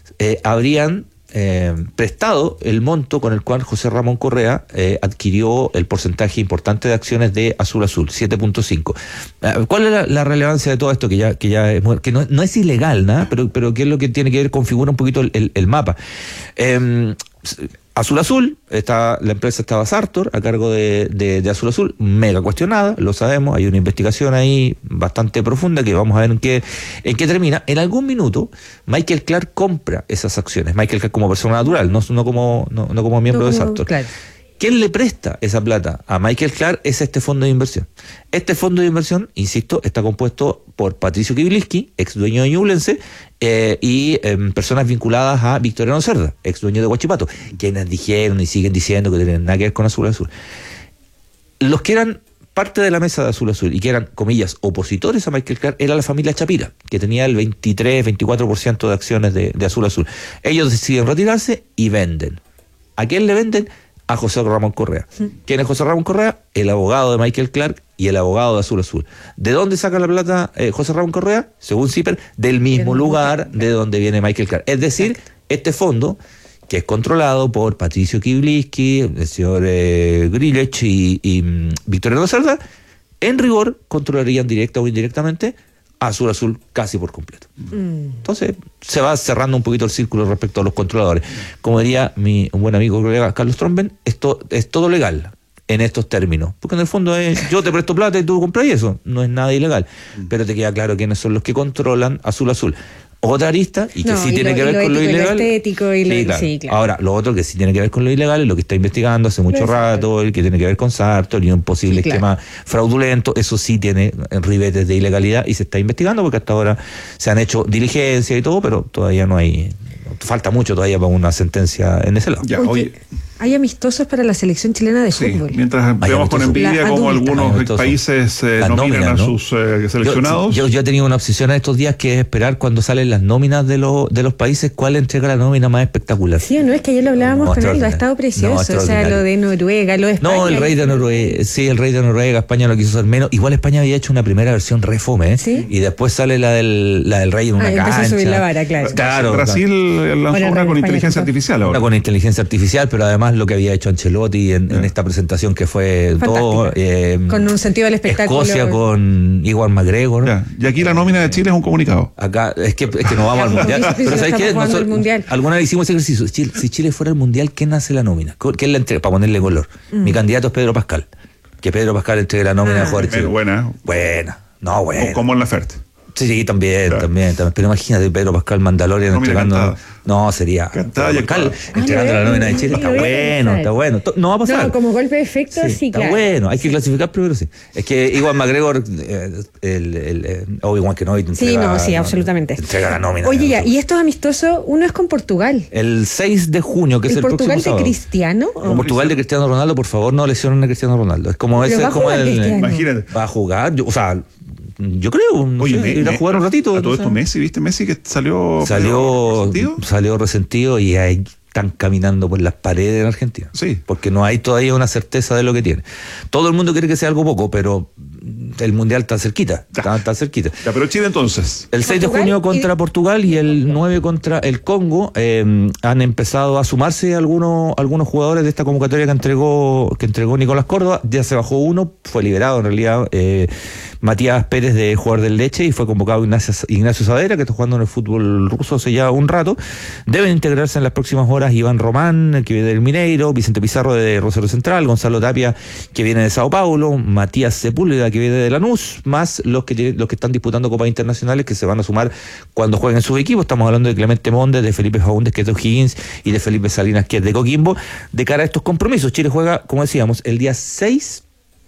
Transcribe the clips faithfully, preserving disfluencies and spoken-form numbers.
eh, habrían eh, prestado el monto con el cual José Ramón Correa eh, adquirió el porcentaje importante de acciones de Azul Azul, siete punto cinco. Eh, ¿Cuál es la, la relevancia de todo esto? Que ya, que ya es, que no, no es ilegal, ¿no? pero, pero que es lo que tiene que ver, configura un poquito el, el, el mapa. Eh, Azul Azul, está, la empresa estaba Sartor a cargo de, de, de Azul Azul, mega cuestionada, lo sabemos, hay una investigación ahí bastante profunda que vamos a ver en qué, en qué termina. En algún minuto, Michael Clark compra esas acciones, Michael Clark como persona natural, no, no, como, no, no como miembro no como, de Sartor. Claro. ¿Quién le presta esa plata a Michael Clark? Es este fondo de inversión. Este fondo de inversión, insisto, está compuesto por Patricio Kibiliski, ex dueño de Ñublense, eh, y eh, personas vinculadas a Victoriano Cerda, ex dueño de Huachipato, quienes dijeron y siguen diciendo que tienen nada que ver con Azul Azul. Los que eran parte de la mesa de Azul Azul y que eran, comillas, opositores a Michael Clark, era la familia Chapira, que tenía el veintitrés, veinticuatro por ciento de acciones de, de Azul Azul. Ellos deciden retirarse y venden. ¿A quién le venden? A José Ramón Correa. ¿Quién es José Ramón Correa? El abogado de Michael Clark y el abogado de Azul Azul. ¿De dónde saca la plata eh, José Ramón Correa? Según Zipper, del mismo lugar de donde viene Michael Clark. Es decir, exacto, este fondo, que es controlado por Patricio Kibiliski, el señor eh, Grilech y, y um, Victoriano Cerda, en rigor controlarían directa o indirectamente Azul Azul casi por completo. Mm. Entonces se va cerrando un poquito el círculo respecto a los controladores. Como diría mi buen amigo colega Carlos Tromben, esto es todo legal en estos términos, porque en el fondo es yo te presto plata y tú compras eso, no es nada ilegal, mm. pero te queda claro quiénes son los que controlan Azul Azul. Otra arista, y que no, sí y tiene lo, que ver lo con ético, lo ilegal. Lo estético y lo, sí, claro. Sí, claro. Ahora, lo otro que sí tiene que ver con lo ilegal es lo que está investigando hace mucho rato, el que tiene que ver con Sartor y un posible sí, esquema claro. fraudulento. Eso sí tiene ribetes de ilegalidad y se está investigando porque hasta ahora se han hecho diligencias y todo, pero todavía no hay. Falta mucho todavía para una sentencia en ese lado. Ya, oye, oye, hay amistosos para la selección chilena de sí, fútbol. Mientras vemos con envidia cómo algunos países eh, nominan nóminas, ¿no? a sus eh, seleccionados. Yo, yo, yo he tenido una obsesión en estos días que es esperar cuando salen las nóminas de, lo, de los países, cuál entrega la nómina más espectacular. Sí, no, es que ayer lo hablábamos no, con él, ha estado precioso. No, o sea, lo de Noruega, lo de España. No, el rey de Noruega, sí, el rey de Noruega, España lo quiso hacer menos. Igual España había hecho una primera versión re fome, ¿eh? ¿Sí? Y después sale la del, la del rey en una ah, cancha. A subir la vara, claro. claro Brasil lanzó bueno, una con inteligencia artificial ahora. Una con inteligencia artificial, pero además lo que había hecho Ancelotti en, en esta presentación que fue todo eh, con un sentido del espectáculo. Escocia con Iwan McGregor. Ya. Y aquí la nómina de Chile es un comunicado. Acá es que, es que no vamos al mundial. Pero ¿sabes qué? Nosotros, alguna vez hicimos ese ejercicio. Chile, si Chile fuera al mundial, ¿quién hace la nómina? ¿Quién la entrega? Para ponerle color. Mm. Mi candidato es Pedro Pascal. Que Pedro Pascal entregue la nómina ah. de jugadores chilenos. Buena. Buena. No, buena. O como en la F E R T. Sí, también, claro. también, también. Pero imagínate Pedro Pascal Mandalorian no, entregando. Cantada. No, sería. Cantada Pascal entregando la nómina de Chile. Está bueno, está bueno. No va a pasar. No, como golpe de efecto, sí, sí está claro. bueno. Hay que clasificar primero, sí. Es que Iwan McGregor, eh, el, el, el Obi-Wan Kenobi te entrega. Sí, no, sí, absolutamente. Te entrega la nómina. Oye, ya, y estos amistosos, uno es con Portugal. El seis de junio, que es el próximo sábado. ¿Portugal de Cristiano? Con Portugal de Cristiano Ronaldo, por favor, no lesionen a Cristiano Ronaldo. Es como ese, como el. Imagínate. Va a jugar, o sea. Yo creo, no Oye, sé, me, ir a jugar un ratito. A todo esto Messi, ¿viste? Messi que salió salió resentido, salió resentido y ahí están caminando por las paredes en Argentina. Sí. Porque no hay todavía una certeza de lo que tiene. Todo el mundo quiere que sea algo poco, pero el Mundial está cerquita. Está, está cerquita. Ya, pero Chile entonces. El seis de junio contra Portugal y el nueve contra el Congo. Eh, han empezado a sumarse algunos, algunos jugadores de esta convocatoria que entregó, que entregó Nicolás Córdoba. Ya se bajó uno, fue liberado en realidad. Eh, Matías Pérez, de jugador del Leche, y fue convocado Ignacio, Ignacio Saavedra, que está jugando en el fútbol ruso hace ya un rato. Deben integrarse en las próximas horas Iván Román, que viene del Mineiro, Vicente Pizarro de Rosario Central, Gonzalo Tapia, que viene de Sao Paulo, Matías Sepúlveda, que viene de Lanús, más los que, los que están disputando copas internacionales, que se van a sumar cuando jueguen sus equipos. Estamos hablando de Clemente Mondes, de Felipe Faúndez, que es de O'Higgins, y de Felipe Salinas, que es de Coquimbo. De cara a estos compromisos, Chile juega, como decíamos, el día seis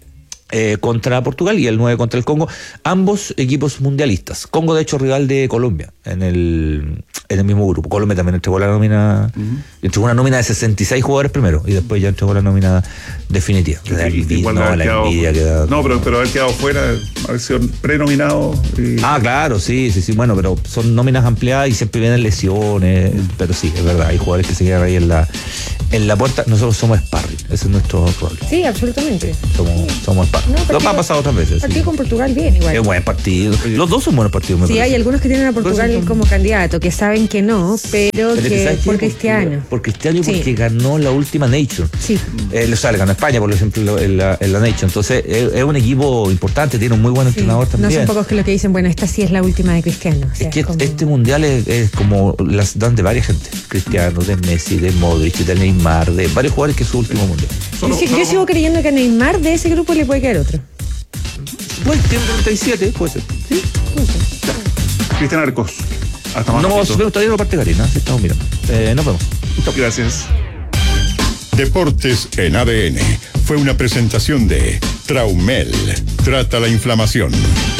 Eh, contra Portugal y el nueve contra el Congo, ambos equipos mundialistas. Congo, de hecho, rival de Colombia en el, en el mismo grupo. Colombia también entregó la nómina, uh-huh. entregó una nómina de sesenta y seis jugadores primero y después ya entregó la nómina definitiva. Sí, la envidia, no, la quedado, envidia que da, no, pero, pero haber quedado fuera, haber sido prenominado. Y... Ah, claro, sí, sí, sí. Bueno, pero son nóminas ampliadas y siempre vienen lesiones, pero sí, es verdad, hay jugadores que se quedan ahí en la en la puerta, nosotros somos sparring, ese es nuestro rol. Sí, absolutamente. Somos, somos sparring. No, Lo ha pasado otras veces. Partido sí. con Portugal bien igual. Es buen partido. Los dos son buenos partidos, me Sí, parece. hay algunos que tienen a Portugal son... como candidato, que saben que no, pero, pero que por Cristiano. Por, por Cristiano y porque sí. ganó la última Nation. Sí. Eh, o sea, le ganó España, por ejemplo, en la, en la Nation. Entonces, es, es un equipo importante, tiene un muy buen sí. entrenador también. No son pocos que lo que dicen, bueno, esta sí es la última de Cristiano. O sea, es que es como... este mundial es, es como las dan de varias gente. Cristiano, de Messi, de Modric, de Neymar, de varios jugadores que es su último mundial. Solo, yo, solo... yo sigo creyendo que a Neymar de ese grupo le puede quedar otro. Pues tiene treinta y siete, puede ser. Sí, puede ser. Ya. Cristian Arcos. Hasta más. No, vamos, todavía no parte Karina, estamos mirando. Eh, nos vemos. Gracias. Deportes en A D N fue una presentación de Traumel. Trata la inflamación.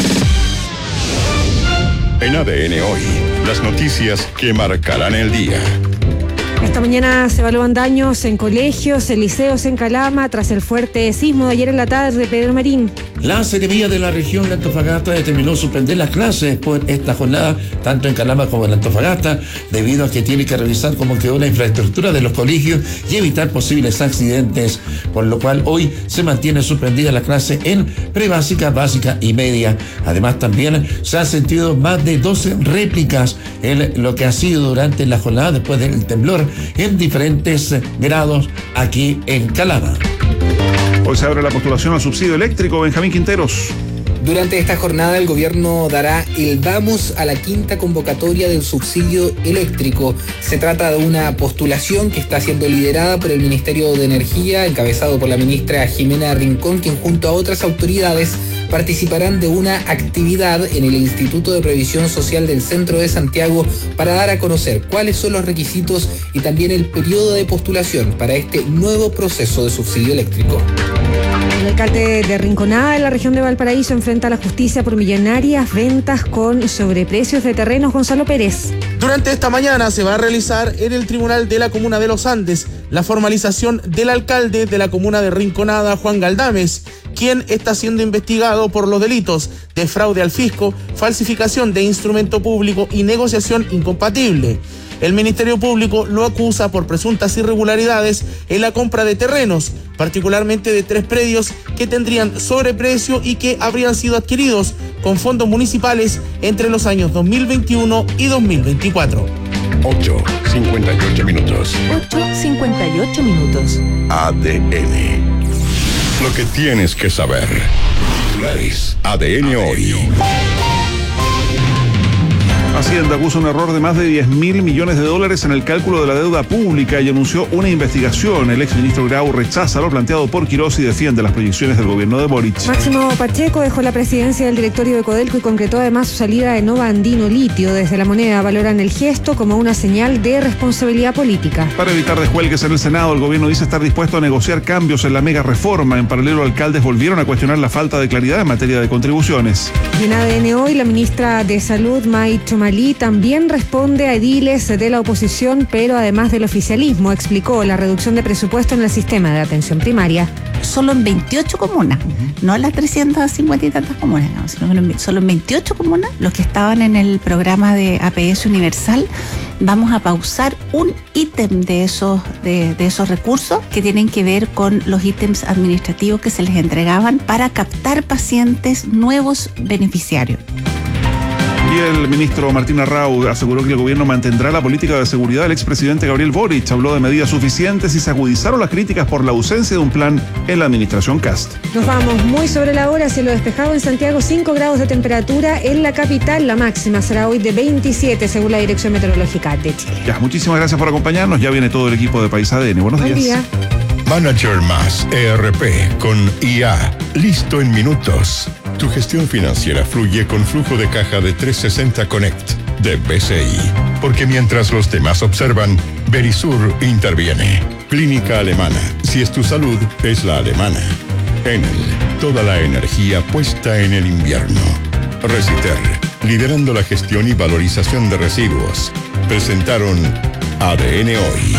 En A D N hoy, las noticias que marcarán el día. Esta mañana se evalúan daños en colegios, en liceos en Calama, tras el fuerte sismo de ayer en la tarde, Pedro Marín. La Seremía de la región de Antofagasta determinó suspender las clases por esta jornada, tanto en Calama como en Antofagasta, debido a que tiene que revisar cómo quedó la infraestructura de los colegios y evitar posibles accidentes, por lo cual hoy se mantiene suspendida la clase en prebásica, básica y media. Además, también se han sentido más de doce réplicas en lo que ha sido durante la jornada después del temblor en diferentes grados aquí en Calama. Hoy se abre la postulación al subsidio eléctrico. Benjamín Quinteros. Durante esta jornada el gobierno dará el vamos a la quinta convocatoria del subsidio eléctrico. Se trata de una postulación que está siendo liderada por el Ministerio de Energía, encabezado por la ministra Jimena Rincón, quien junto a otras autoridades participarán de una actividad en el Instituto de Previsión Social del Centro de Santiago para dar a conocer cuáles son los requisitos y también el periodo de postulación para este nuevo proceso de subsidio eléctrico. El alcalde de Rinconada, en la región de Valparaíso, enfrenta a la justicia por millonarias ventas con sobreprecios de terrenos. Gonzalo Pérez. Durante esta mañana se va a realizar en el Tribunal de la Comuna de Los Andes la formalización del alcalde de la comuna de Rinconada, Juan Galdames, quien está siendo investigado por los delitos de fraude al fisco, falsificación de instrumento público y negociación incompatible. El Ministerio Público lo acusa por presuntas irregularidades en la compra de terrenos, particularmente de tres predios que tendrían sobreprecio y que habrían sido adquiridos con fondos municipales entre los años dos mil veintiuno y dos mil veinticuatro. ocho cincuenta y ocho minutos. ocho cincuenta y ocho minutos. A D N. Lo que tienes que saber. Titulares. A D N hoy. Hacienda acusa un error de más de diez mil millones de dólares en el cálculo de la deuda pública y anunció una investigación. El exministro Grau rechaza lo planteado por Quirós y defiende las proyecciones del gobierno de Boric. Máximo Pacheco dejó la presidencia del directorio de Codelco y concretó además su salida de Nova Andino Litio. Desde La Moneda valoran el gesto como una señal de responsabilidad política. Para evitar descuelgues en el Senado, el gobierno dice estar dispuesto a negociar cambios en la mega reforma. En paralelo, alcaldes volvieron a cuestionar la falta de claridad en materia de contribuciones. Y en A D N hoy, la ministra de Salud, May Chomalí, también responde a ediles de la oposición, pero además del oficialismo. Explicó la reducción de presupuesto en el sistema de atención primaria. Solo en veintiocho comunas, uh-huh. no en las trescientas cincuenta y tantas comunas, no, sino en, solo en veintiocho comunas, los que estaban en el programa de A P S Universal, vamos a pausar un ítem de esos, de, de esos recursos que tienen que ver con los ítems administrativos que se les entregaban para captar pacientes nuevos beneficiarios. Y el ministro Martín Arrau aseguró que el gobierno mantendrá la política de seguridad del expresidente Gabriel Boric. Habló de medidas suficientes y se agudizaron las críticas por la ausencia de un plan en la administración Cast. Nos vamos muy sobre la hora, cielo despejado en Santiago, cinco grados de temperatura en la capital. La máxima será hoy de veintisiete según la Dirección Meteorológica de Chile. Ya, muchísimas gracias por acompañarnos. Ya viene todo el equipo de País A D N. Buenos Buen días. Día. Manager Más E R P con I A. Listo en minutos. Tu gestión financiera fluye con flujo de caja de trescientos sesenta Connect de B C I. Porque mientras los demás observan, Verisur interviene. Clínica Alemana. Si es tu salud, es la alemana. Enel. Toda la energía puesta en el invierno. Reciter. Liderando la gestión y valorización de residuos. Presentaron A D N Hoy.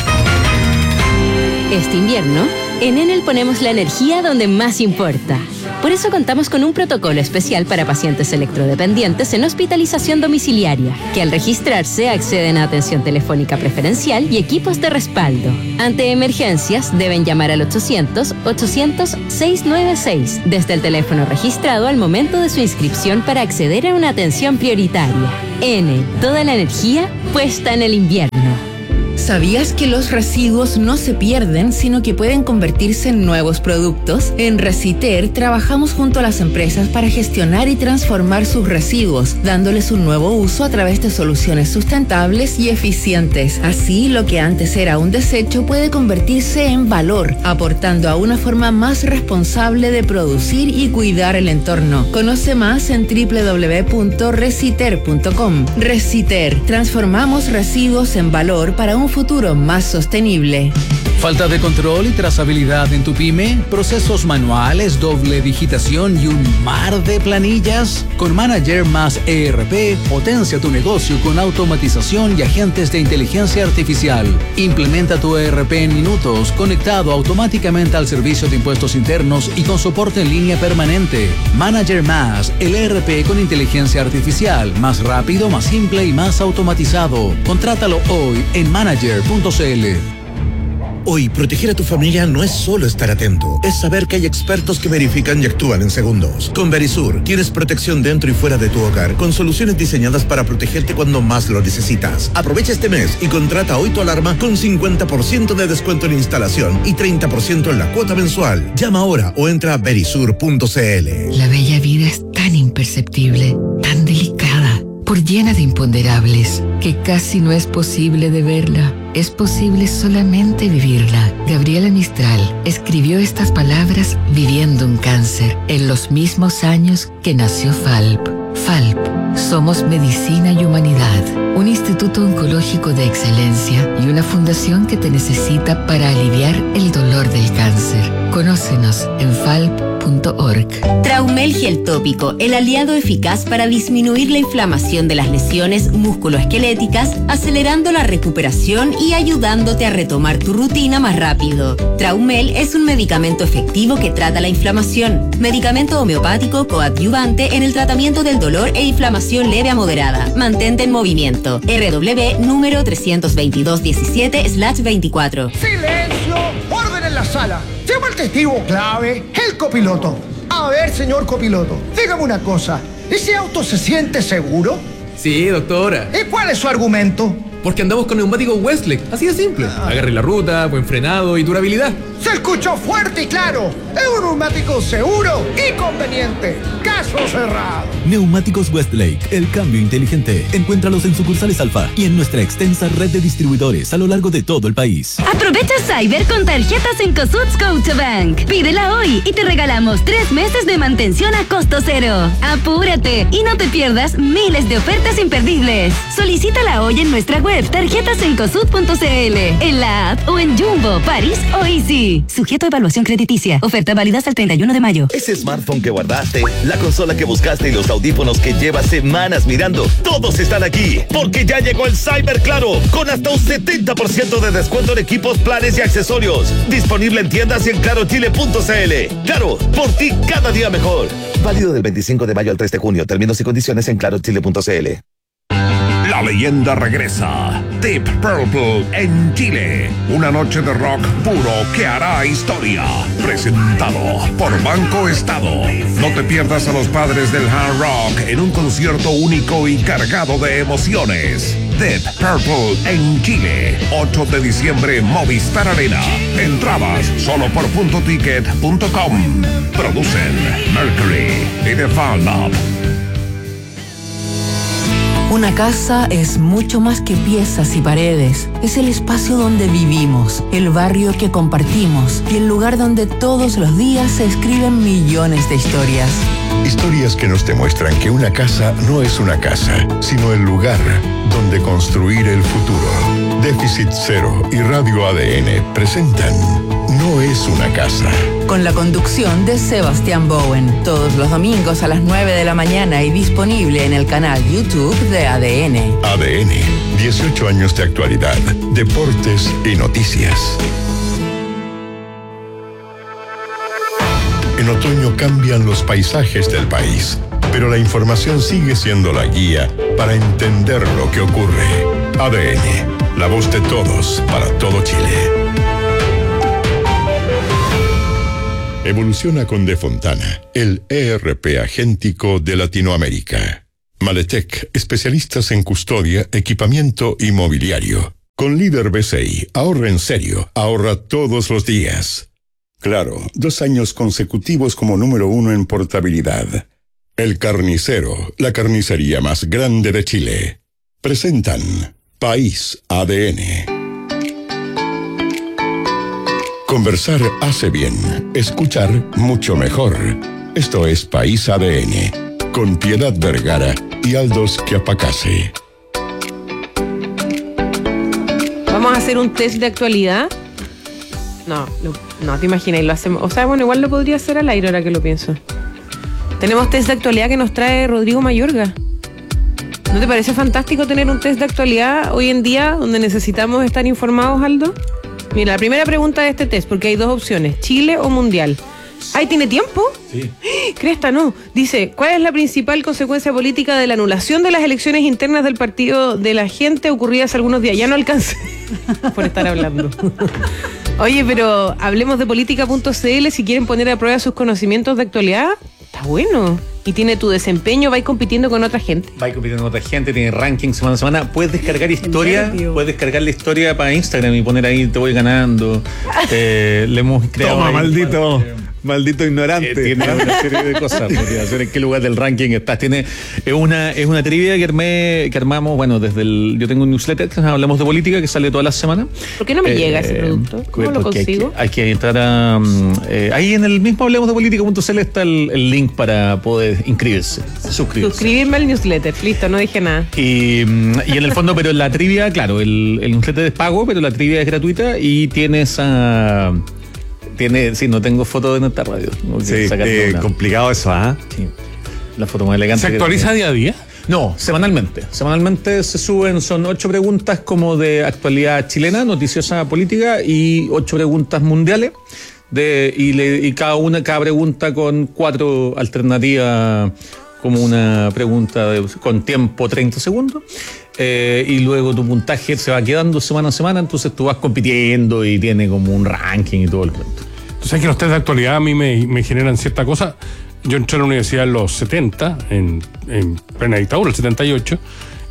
Este invierno, en Enel ponemos la energía donde más importa. Por eso contamos con un protocolo especial para pacientes electrodependientes en hospitalización domiciliaria, que al registrarse acceden a atención telefónica preferencial y equipos de respaldo. Ante emergencias, deben llamar al ochocientos, ochocientos, seiscientos noventa y seis desde el teléfono registrado al momento de su inscripción para acceder a una atención prioritaria. N, toda la energía puesta en el invierno. ¿Sabías que los residuos no se pierden, sino que pueden convertirse en nuevos productos? En Reciter trabajamos junto a las empresas para gestionar y transformar sus residuos, dándoles un nuevo uso a través de soluciones sustentables y eficientes. Así, lo que antes era un desecho puede convertirse en valor, aportando a una forma más responsable de producir y cuidar el entorno. Conoce más en doble u doble u doble u punto reciter punto com. Reciter, transformamos residuos en valor para un futuro más sostenible. ¿Falta de control y trazabilidad en tu pyme? ¿Procesos manuales, doble digitación y un mar de planillas? Con Manager más E R P, potencia tu negocio con automatización y agentes de inteligencia artificial. Implementa tu E R P en minutos, conectado automáticamente al servicio de impuestos internos y con soporte en línea permanente. Manager más, el E R P con inteligencia artificial, más rápido, más simple y más automatizado. Contrátalo hoy en manager punto c l. Hoy, proteger a tu familia no es solo estar atento, es saber que hay expertos que verifican y actúan en segundos. Con Verisur, tienes protección dentro y fuera de tu hogar, con soluciones diseñadas para protegerte cuando más lo necesitas. Aprovecha este mes y contrata hoy tu alarma con cincuenta por ciento de descuento en instalación y treinta por ciento en la cuota mensual. Llama ahora o entra a verisur punto c l. La bella vida es tan imperceptible, tan delicada, por llena de imponderables, que casi no es posible de verla. Es posible solamente vivirla. Gabriela Mistral escribió estas palabras viviendo un cáncer en los mismos años que nació F A L P. F A L P, somos medicina y humanidad, un instituto oncológico de excelencia y una fundación que te necesita para aliviar el dolor del cáncer. Conócenos en falp punto org. Traumel Gel Tópico, el aliado eficaz para disminuir la inflamación de las lesiones musculoesqueléticas, acelerando la recuperación y ayudándote a retomar tu rutina más rápido. Traumel es un medicamento efectivo que trata la inflamación. Medicamento homeopático coadyuvante en el tratamiento del dolor e inflamación leve a moderada. Mantente en movimiento. R W número trescientos veintidós diecisiete slash veinticuatro. ¡Silencio! ¡Orden en la sala! Llama al testigo clave, el copiloto. A ver, señor copiloto, dígame una cosa. ¿Ese auto se siente seguro? Sí, doctora. ¿Y cuál es su argumento? Porque andamos con neumáticos Westlake, así de simple. Ah. Agarre la ruta, buen frenado y durabilidad. Se escuchó fuerte y claro. Es un neumático seguro y conveniente. Caso cerrado. Neumáticos Westlake, el cambio inteligente. Encuéntralos en sucursales Alfa y en nuestra extensa red de distribuidores a lo largo de todo el país. Aprovecha Cyber con tarjetas en Cencosud Scotiabank. Pídela hoy y te regalamos tres meses de mantención a costo cero. Apúrate y no te pierdas miles de ofertas imperdibles. Solicítala hoy en nuestra web tarjetas cencosud punto c l, en la app o en Jumbo, París o Easy. Sujeto a evaluación crediticia. Oferta válida hasta el treinta y uno de mayo. Ese smartphone que guardaste, la consola que buscaste y los audífonos que llevas semanas mirando, todos están aquí, porque ya llegó el Cyber Claro, con hasta un setenta por ciento de descuento en equipos, planes y accesorios. Disponible en tiendas y en claro chile punto c l. Claro, por ti cada día mejor. Válido del veinticinco de mayo al tres de junio. Términos y condiciones en claro chile punto c l. La leyenda regresa. Deep Purple en Chile. Una noche de rock puro que hará historia. Presentado por Banco Estado. No te pierdas a los padres del hard rock en un concierto único y cargado de emociones. Deep Purple en Chile. ocho de diciembre, Movistar Arena. Entradas solo por punto ticket punto com. Producen Mercury y The Fan Up. Una casa es mucho más que piezas y paredes. Es el espacio donde vivimos, el barrio que compartimos y el lugar donde todos los días se escriben millones de historias. Historias que nos demuestran que una casa no es una casa, sino el lugar donde construir el futuro. Déficit Cero y Radio A D N presentan No es una casa. Con la conducción de Sebastián Bowen, todos los domingos a las nueve de la mañana y disponible en el canal YouTube de A D N. A D N, dieciocho años de actualidad, deportes y noticias. En otoño cambian los paisajes del país, pero la información sigue siendo la guía para entender lo que ocurre. A D N, la voz de todos para todo Chile. Evoluciona con De Fontana, el E R P agéntico de Latinoamérica. Maletec, especialistas en custodia, equipamiento y mobiliario. Con Líder B C I, ahorra en serio, ahorra todos los días. Claro, dos años consecutivos como número uno en portabilidad. El Carnicero, la carnicería más grande de Chile. Presentan País A D N. Conversar hace bien, escuchar mucho mejor. Esto es País A D N, con Piedad Vergara y Aldous Quiapacase. ¿Vamos a hacer un test de actualidad? No, no, no te imaginas, lo hacemos. O sea, bueno, igual lo podría hacer al aire ahora que lo pienso. Tenemos test de actualidad que nos trae Rodrigo Mayorga. ¿No te parece fantástico tener un test de actualidad hoy en día donde necesitamos estar informados, Aldo? Mira, la primera pregunta de este test, porque hay dos opciones, Chile o Mundial. ¿Ahí tiene tiempo? Sí. Cresta, no. Dice, ¿cuál es la principal consecuencia política de la anulación de las elecciones internas del Partido de la Gente ocurridas hace algunos días? Ya no alcancé por estar hablando. Oye, pero hablemos de política punto c l si quieren poner a prueba sus conocimientos de actualidad. Está bueno. Y tiene tu desempeño, vais compitiendo con otra gente. Vais compitiendo con otra gente, tiene ranking semana a semana. Puedes descargar historia, puedes descargar la historia para Instagram y poner ahí, te voy ganando. Eh, le hemos creado. Toma, ahí, maldito. Para, Maldito ignorante. Eh, tiene una serie de cosas, podría hacer en qué lugar del ranking estás. Tiene, es una, es una trivia que armé, que armamos, bueno, desde el. Yo tengo un newsletter que hablamos de política que sale todas las semanas. ¿Por qué no me eh, llega ese producto? ¿Cómo lo consigo? Hay que, hay que entrar a. Eh, ahí en el mismo hablemos de política punto c l está el, el link para poder inscribirse. Suscribirse. Suscribirme al newsletter, listo, no dije nada. Y, y en el fondo, pero la trivia, claro, el, el newsletter es pago, pero la trivia es gratuita y tienes a. Tiene, sí, no tengo foto en esta radio. Sí, eh, complicado eso, ¿ah? ¿eh? Sí. La foto más elegante. ¿Se actualiza día a día? No, semanalmente. Semanalmente se suben, son ocho preguntas como de actualidad chilena, noticiosa política, y ocho preguntas mundiales. De, y, le, y cada una, cada pregunta con cuatro alternativas, como una pregunta de, con tiempo treinta segundos. Eh, y luego tu puntaje se va quedando semana a semana, entonces tú vas compitiendo y tiene como un ranking y todo el cuento. Tú sabes que los test de actualidad a mí me, me generan cierta cosa. Yo entré a la universidad en los setenta, en, en plena dictadura, el setenta y ocho,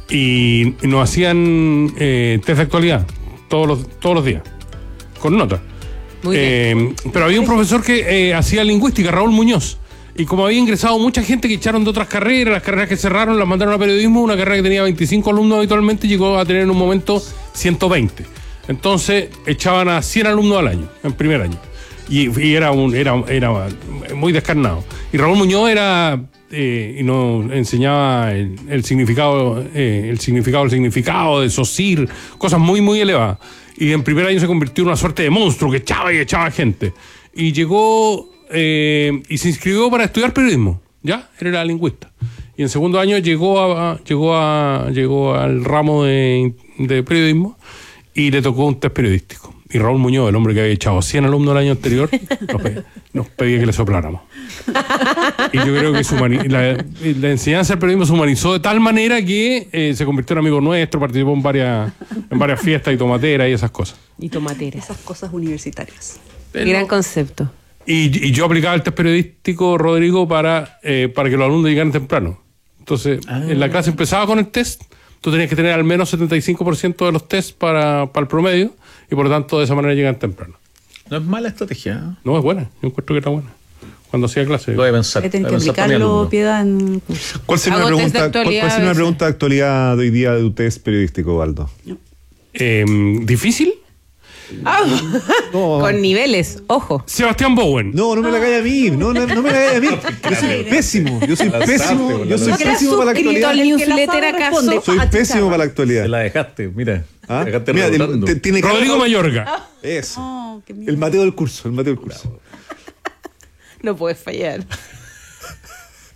y, y nos hacían eh, test de actualidad todos los, todos los días, con nota. Muy eh, bien. Pero había un profesor que eh, hacía lingüística, Raúl Muñoz. Y como había ingresado mucha gente que echaron de otras carreras, las carreras que cerraron las mandaron a periodismo, una carrera que tenía veinticinco alumnos habitualmente llegó a tener en un momento ciento veinte. Entonces echaban a cien alumnos al año, en primer año. Y, y era, un, era, era muy descarnado. Y Raúl Muñoz era, eh, y nos enseñaba el, el significado, eh, el significado, el significado de SOCIR, cosas muy, muy elevadas. Y en primer año se convirtió en una suerte de monstruo que echaba y echaba gente. Y llegó... Eh, y se inscribió para estudiar periodismo, ya, él era lingüista. Y en segundo año llegó a, llegó a llegó al ramo de, de periodismo y le tocó un test periodístico. Y Raúl Muñoz, el hombre que había echado cien alumnos el año anterior, nos, pedía, nos pedía que le sopláramos. Y yo creo que su humani- la, la enseñanza del periodismo se humanizó de tal manera que eh, se convirtió en amigo nuestro, participó en varias, en varias fiestas y tomateras y esas cosas. Y tomateras. Esas cosas universitarias. Pero, gran concepto. Y, y yo aplicaba el test periodístico, Rodrigo, para, eh, para que los alumnos llegaran temprano. Entonces, ah. en la clase empezaba con el test, tú tenías que tener al menos setenta y cinco por ciento de los tests para, para el promedio, y por lo tanto de esa manera llegan temprano. No es mala estrategia, ¿eh? No, es buena, yo encuentro que era buena. Cuando hacía clase. Lo voy a pensar. Tienen que aplicarlo, Piedad, en... ¿Cuál sería una pregunta, ¿cuál, cuál sería una pregunta de actualidad de hoy día de tu test periodístico, Aldo? No. Eh, ¿Difícil? Ah, no. Con niveles, ojo. Sebastián Bowen. No, no me la cae a mí. No, no, no me la cae a mí. Yo soy pésimo. Yo soy pésimo. Yo soy pésimo para la actualidad. ¿El newsletter acaso? Soy pésimo para la actualidad. Te la dejaste, mira. ¿Ah? Dejaste mira el, te, tiene Rodrigo Mayorga. Eso. Oh, el Mateo del curso. El Mateo del curso. No puedes fallar.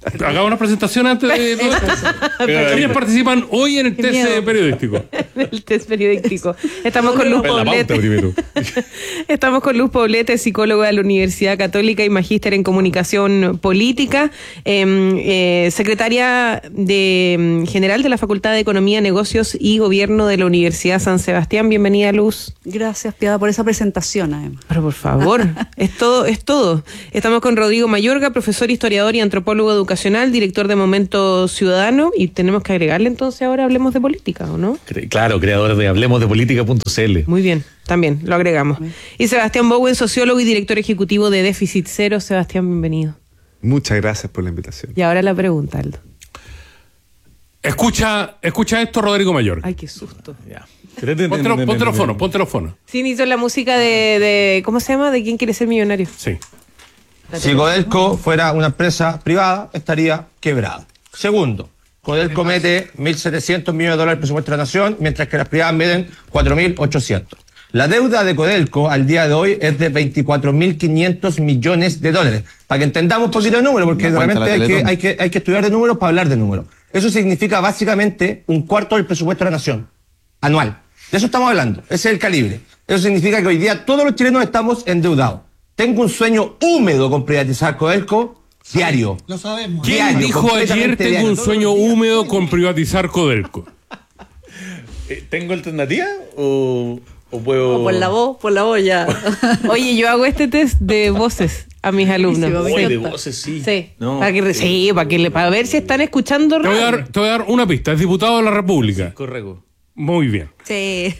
Hagamos una presentación antes de todo esto. Ellos participan hoy en el test miedo. periodístico. El test periodístico. Estamos con Luz Poblete. Estamos con Luz Poblete, psicóloga de la Universidad Católica y magíster en comunicación política, eh, eh, secretaria de, general de la Facultad de Economía, Negocios y Gobierno de la Universidad San Sebastián. Bienvenida, Luz. Gracias, Piedad, por esa presentación, además. Pero por favor, es todo, es todo. Estamos con Rodrigo Mayorga, profesor, historiador y antropólogo educacional, director de Momento Ciudadano, y tenemos que agregarle entonces ahora Hablemos de Política, ¿o no? Claro, creador de hablemos de política punto c l. Muy bien, también lo agregamos. Y Sebastián Bowen, sociólogo y director ejecutivo de Déficit Cero. Sebastián, bienvenido. Muchas gracias por la invitación. Y ahora la pregunta, Aldo. Escucha, escucha esto, Rodrigo Mayorga. Ay, qué susto. Ya. Ponte los, ponte los fonos, ponte los fonos. Sí, hizo la música de, de, ¿cómo se llama? ¿De quién quiere ser millonario? Sí. Si Codelco fuera una empresa privada, estaría quebrada. Segundo, Codelco mete mil setecientos millones de dólares al presupuesto de la nación, mientras que las privadas meten cuatro mil ochocientos. La deuda de Codelco al día de hoy es de veinticuatro mil quinientos millones de dólares. Para que entendamos un poquito de números, porque realmente hay que, hay, que, hay que estudiar de números para hablar de números. Eso significa básicamente un cuarto del presupuesto de la nación, anual. De eso estamos hablando, ese es el calibre. Eso significa que hoy día todos los chilenos estamos endeudados. Tengo un sueño húmedo con privatizar Codelco diario. Lo sabemos. ¿Quién Diario, dijo ayer tengo diario. un sueño húmedo con privatizar Codelco? ¿Tengo alternativa o, o puedo...? O por la voz, por la voz ya. Oye, yo hago este test de voces a mis alumnos. Oye, de voces, sí. Sí, No. para, que, sí para, que, para ver si están escuchando Te voy, a radio. dar, te voy a dar una pista. Es diputado de la República. Sí, correcto. Muy bien. Sí.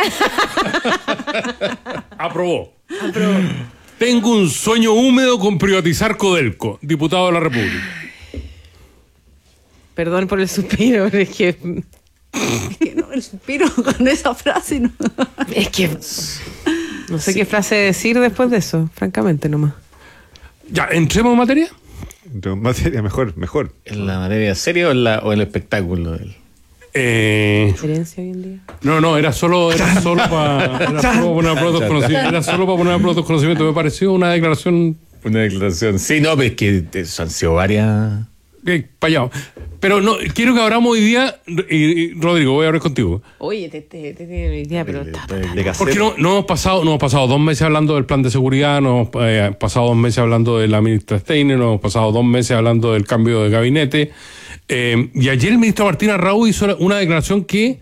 Aprobó. Aprobó. Tengo un sueño húmedo con privatizar Codelco. Diputado de la República. Perdón por el suspiro, pero es que... Es que no, el suspiro con esa frase no. Es que... No sé sí. qué frase decir después de eso, francamente nomás. Ya, ¿entremos en materia? Entremos en materia, mejor, mejor. ¿En la materia seria o en, la, o en el espectáculo del...? Eh, ¿Diferencia hoy en día? No, no, era solo, era solo para poner a prueba tus conocimientos. Era solo para poner a prueba tus conocimientos. Me pareció una declaración. Una declaración. Sí, no, pero es que han sido varias. Eh, Payado. Pero no, quiero que abramos hoy día. Y, y, Rodrigo, voy a hablar contigo. Oye, te te te tiene idea, pero está. Porque no, no hemos pasado, no hemos pasado dos meses hablando del plan de seguridad, no hemos eh, pasado dos meses hablando de la ministra Steiner, no hemos pasado dos meses hablando del cambio de gabinete. Eh, y ayer el ministro Martín Arrau hizo una declaración que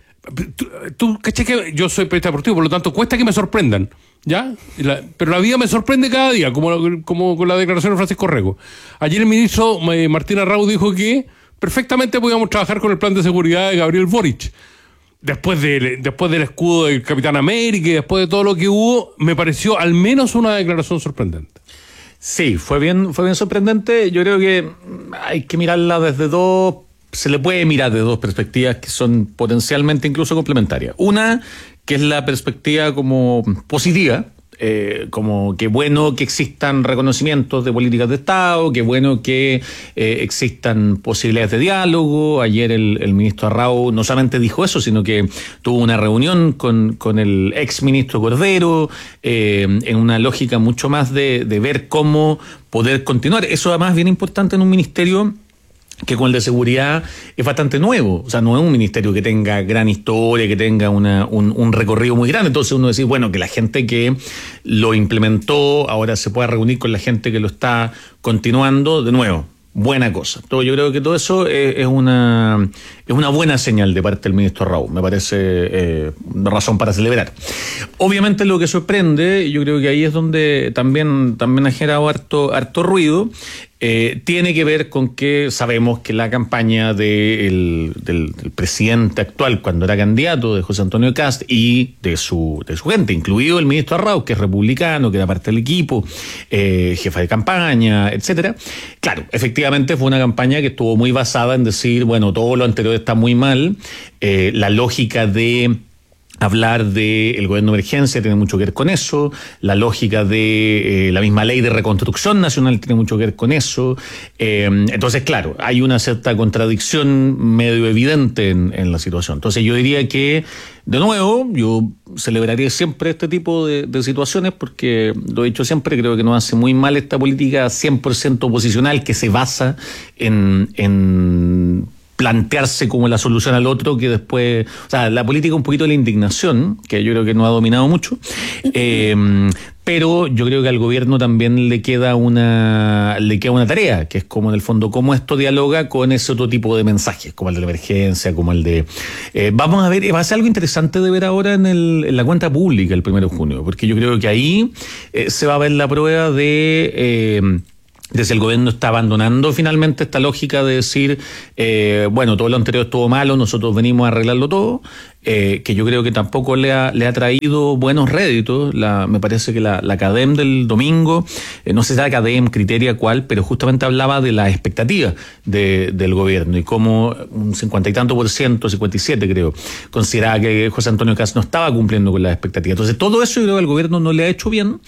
tú, tú caché que yo soy periodista deportivo, por lo tanto cuesta que me sorprendan, ¿ya? La, pero la vida me sorprende cada día, como, como con la declaración de Francisco Rego. Ayer el ministro eh, Martín Arrau dijo que perfectamente podíamos trabajar con el plan de seguridad de Gabriel Boric. Después, de, después del escudo del Capitán América y después de todo lo que hubo, me pareció al menos una declaración sorprendente. Sí, fue bien, fue bien sorprendente. Yo creo que hay que mirarla desde dos, se le puede mirar de dos perspectivas que son potencialmente incluso complementarias. Una, que es la perspectiva como positiva, eh, como que bueno que existan reconocimientos de políticas de Estado, que bueno que eh, existan posibilidades de diálogo. Ayer el, el ministro Arrau no solamente dijo eso, sino que tuvo una reunión con, con el ex ministro Cordero, eh, en una lógica mucho más de, de ver cómo poder continuar. Eso además es bien importante en un ministerio que con el de seguridad es bastante nuevo, o sea, no es un ministerio que tenga gran historia, que tenga una, un, un recorrido muy grande. Entonces uno dice, bueno, que la gente que lo implementó ahora se pueda reunir con la gente que lo está continuando, de nuevo, buena cosa. Todo, yo creo que todo eso es, es una es una buena señal de parte del ministro Arrau, me parece eh, razón para celebrar. Obviamente lo que sorprende, yo creo que ahí es donde también, también ha generado harto, harto ruido, Eh, tiene que ver con que sabemos que la campaña de el, del, del presidente actual, cuando era candidato, de José Antonio Kast, y de su, de su gente, incluido el ministro Arrau, que es republicano, que era parte del equipo, eh, jefa de campaña, etcétera. Claro, efectivamente fue una campaña que estuvo muy basada en decir, bueno, todo lo anterior está muy mal, eh, la lógica de Hablar del gobierno de emergencia tiene mucho que ver con eso, la lógica de eh, la misma ley de reconstrucción nacional tiene mucho que ver con eso. Eh, entonces, claro, hay una cierta contradicción medio evidente en, en la situación. Entonces yo diría que, de nuevo, yo celebraría siempre este tipo de, de situaciones porque, lo he dicho siempre, creo que nos hace muy mal esta política cien por ciento oposicional que se basa en... en plantearse como la solución al otro que después, o sea, la política un poquito de la indignación, que yo creo que no ha dominado mucho, eh, pero yo creo que al gobierno también le queda una le queda una tarea, que es como en el fondo cómo esto dialoga con ese otro tipo de mensajes, como el de la emergencia, como el de... Eh, vamos a ver, va a ser algo interesante de ver ahora en, el, en la cuenta pública el primero de junio, porque yo creo que ahí eh, se va a ver la prueba de... Eh, Desde el gobierno está abandonando finalmente esta lógica de decir, eh, bueno, todo lo anterior estuvo malo, nosotros venimos a arreglarlo todo, eh, que yo creo que tampoco le ha, le ha traído buenos réditos. La, me parece que la, la CADEM del domingo, eh, no sé si era CADEM, criteria cuál, pero justamente hablaba de las expectativas de, del gobierno y cómo un cincuenta y tanto por ciento, cincuenta y siete creo, consideraba que José Antonio Kast no estaba cumpliendo con las expectativas. Entonces todo eso yo creo que el gobierno no le ha hecho bien.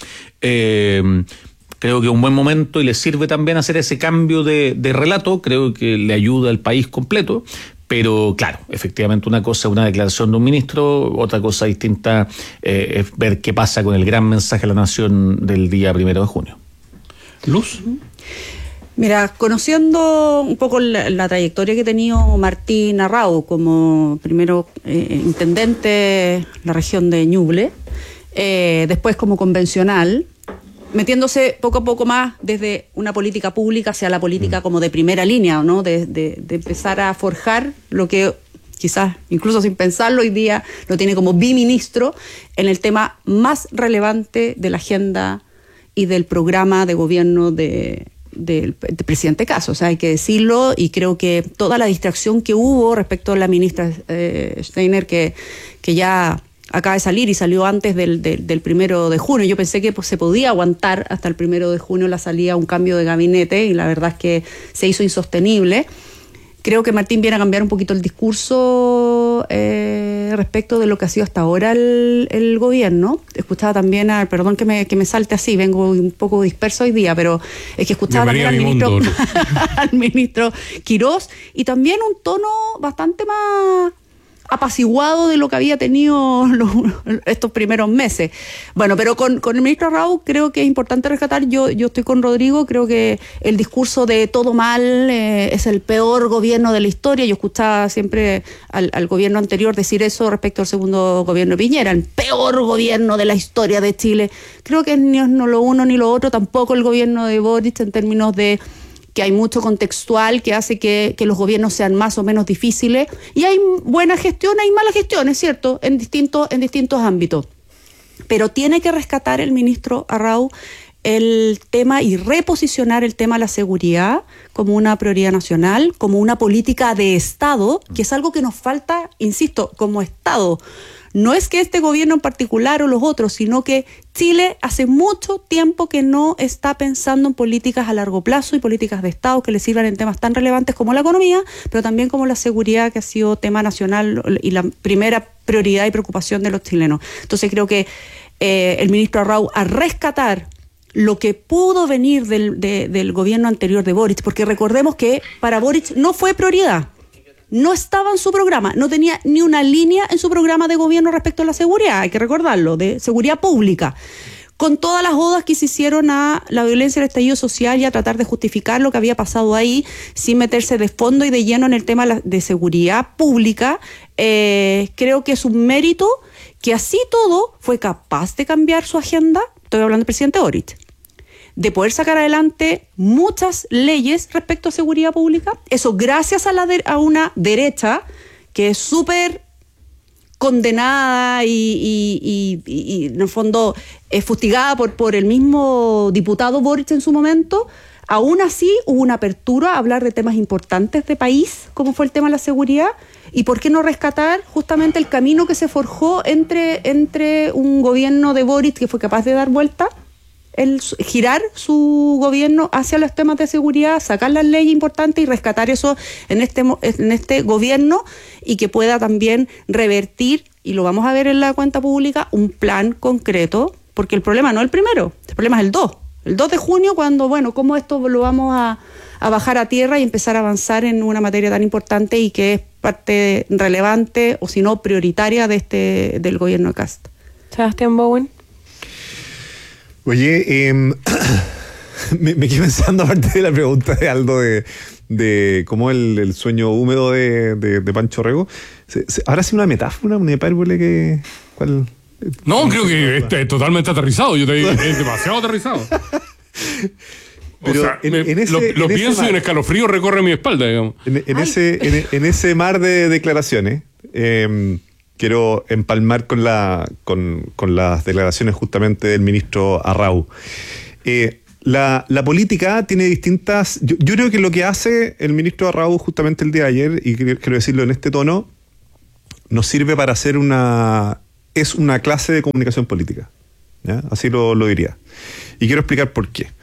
Eh, Creo que es un buen momento y le sirve también hacer ese cambio de, de relato. Creo que le ayuda al país completo. Pero claro, efectivamente una cosa es una declaración de un ministro, otra cosa distinta eh, es ver qué pasa con el gran mensaje a la nación del día primero de junio. Luz. Mira, conociendo un poco la, la trayectoria que ha tenido Martín Arrau como primero eh, intendente de la región de Ñuble, eh, después como convencional, metiéndose poco a poco más desde una política pública hacia la política como de primera línea, ¿no? De, de, de empezar a forjar lo que quizás, incluso sin pensarlo, hoy día lo tiene como biministro en el tema más relevante de la agenda y del programa de gobierno de, de, de presidente Kast. O sea, hay que decirlo, y creo que toda la distracción que hubo respecto a la ministra eh, Steiner, que, que ya acaba de salir y salió antes del, del, del primero de junio. Yo pensé que pues, se podía aguantar hasta el primero de junio la salida a un cambio de gabinete, y la verdad es que se hizo insostenible. Creo que Martín viene a cambiar un poquito el discurso eh, respecto de lo que ha sido hasta ahora el, el gobierno. Escuchaba también, a, perdón que me, que me salte así, vengo un poco disperso hoy día, pero es que escuchaba también al ministro, al ministro Quirós, y también un tono bastante más apaciguado de lo que había tenido los, estos primeros meses. Bueno, pero con, con el ministro Arrau creo que es importante rescatar, yo, yo estoy con Rodrigo, creo que el discurso de todo mal eh, es el peor gobierno de la historia. Yo escuchaba siempre al, al gobierno anterior decir eso respecto al segundo gobierno de Piñera, el peor gobierno de la historia de Chile. Creo que ni no lo uno ni lo otro, tampoco el gobierno de Boric, en términos de que hay mucho contextual que hace que, que los gobiernos sean más o menos difíciles, y hay buena gestión, hay mala gestión, es cierto, en distintos, en distintos ámbitos. Pero tiene que rescatar el ministro Arrau el tema y reposicionar el tema de la seguridad como una prioridad nacional, como una política de Estado, que es algo que nos falta, insisto, como Estado. No es que este gobierno en particular o los otros, sino que Chile hace mucho tiempo que no está pensando en políticas a largo plazo y políticas de Estado que le sirvan en temas tan relevantes como la economía, pero también como la seguridad, que ha sido tema nacional y la primera prioridad y preocupación de los chilenos. Entonces creo que eh, el ministro Arrau, a rescatar lo que pudo venir del, de, del gobierno anterior de Boric, porque recordemos que para Boric no fue prioridad. No estaba en su programa, no tenía ni una línea en su programa de gobierno respecto a la seguridad, hay que recordarlo, de seguridad pública. Con todas las odas que se hicieron a la violencia del estallido social y a tratar de justificar lo que había pasado ahí, sin meterse de fondo y de lleno en el tema de seguridad pública, eh, creo que es un mérito que así todo fue capaz de cambiar su agenda. Estoy hablando del presidente Boric, de poder sacar adelante muchas leyes respecto a seguridad pública. Eso gracias a, la de, a una derecha que es súper condenada y, y, y, y en el fondo eh, fustigada por, por el mismo diputado Boric en su momento. Aún así hubo una apertura a hablar de temas importantes de país, como fue el tema de la seguridad. ¿Y por qué no rescatar justamente el camino que se forjó entre, entre un gobierno de Boric que fue capaz de dar vuelta el girar su gobierno hacia los temas de seguridad, sacar las leyes importantes y rescatar eso en este en este gobierno, y que pueda también revertir, y lo vamos a ver en la cuenta pública, un plan concreto, porque el problema no es el primero, el problema es el dos. El dos de junio, cuando, bueno, cómo esto lo vamos a, a bajar a tierra y empezar a avanzar en una materia tan importante y que es parte relevante, o si no prioritaria, de este del gobierno de Kast. Sebastián Bowen. Oye, eh, me, me quedé pensando, aparte de la pregunta de Aldo de, de cómo el, el sueño húmedo de, de, de Pancho Rego, se, se, ¿habrá sido una metáfora, una hipérbole que... ¿Cuál? No, creo que este es totalmente aterrizado. Yo te digo, es demasiado aterrizado. Pero o sea, en, me, en ese, lo, lo en pienso ese y un escalofrío recorre mi espalda, digamos. En, en, ese, en, en ese mar de declaraciones, eh, quiero empalmar con, la, con, con las declaraciones justamente del ministro Arrau. Eh, la, la política tiene distintas... Yo, yo creo que lo que hace el ministro Arrau justamente el día de ayer, y quiero decirlo en este tono, nos sirve para hacer una... es una clase de comunicación política, ¿ya? Así lo, lo diría. Y quiero explicar por qué.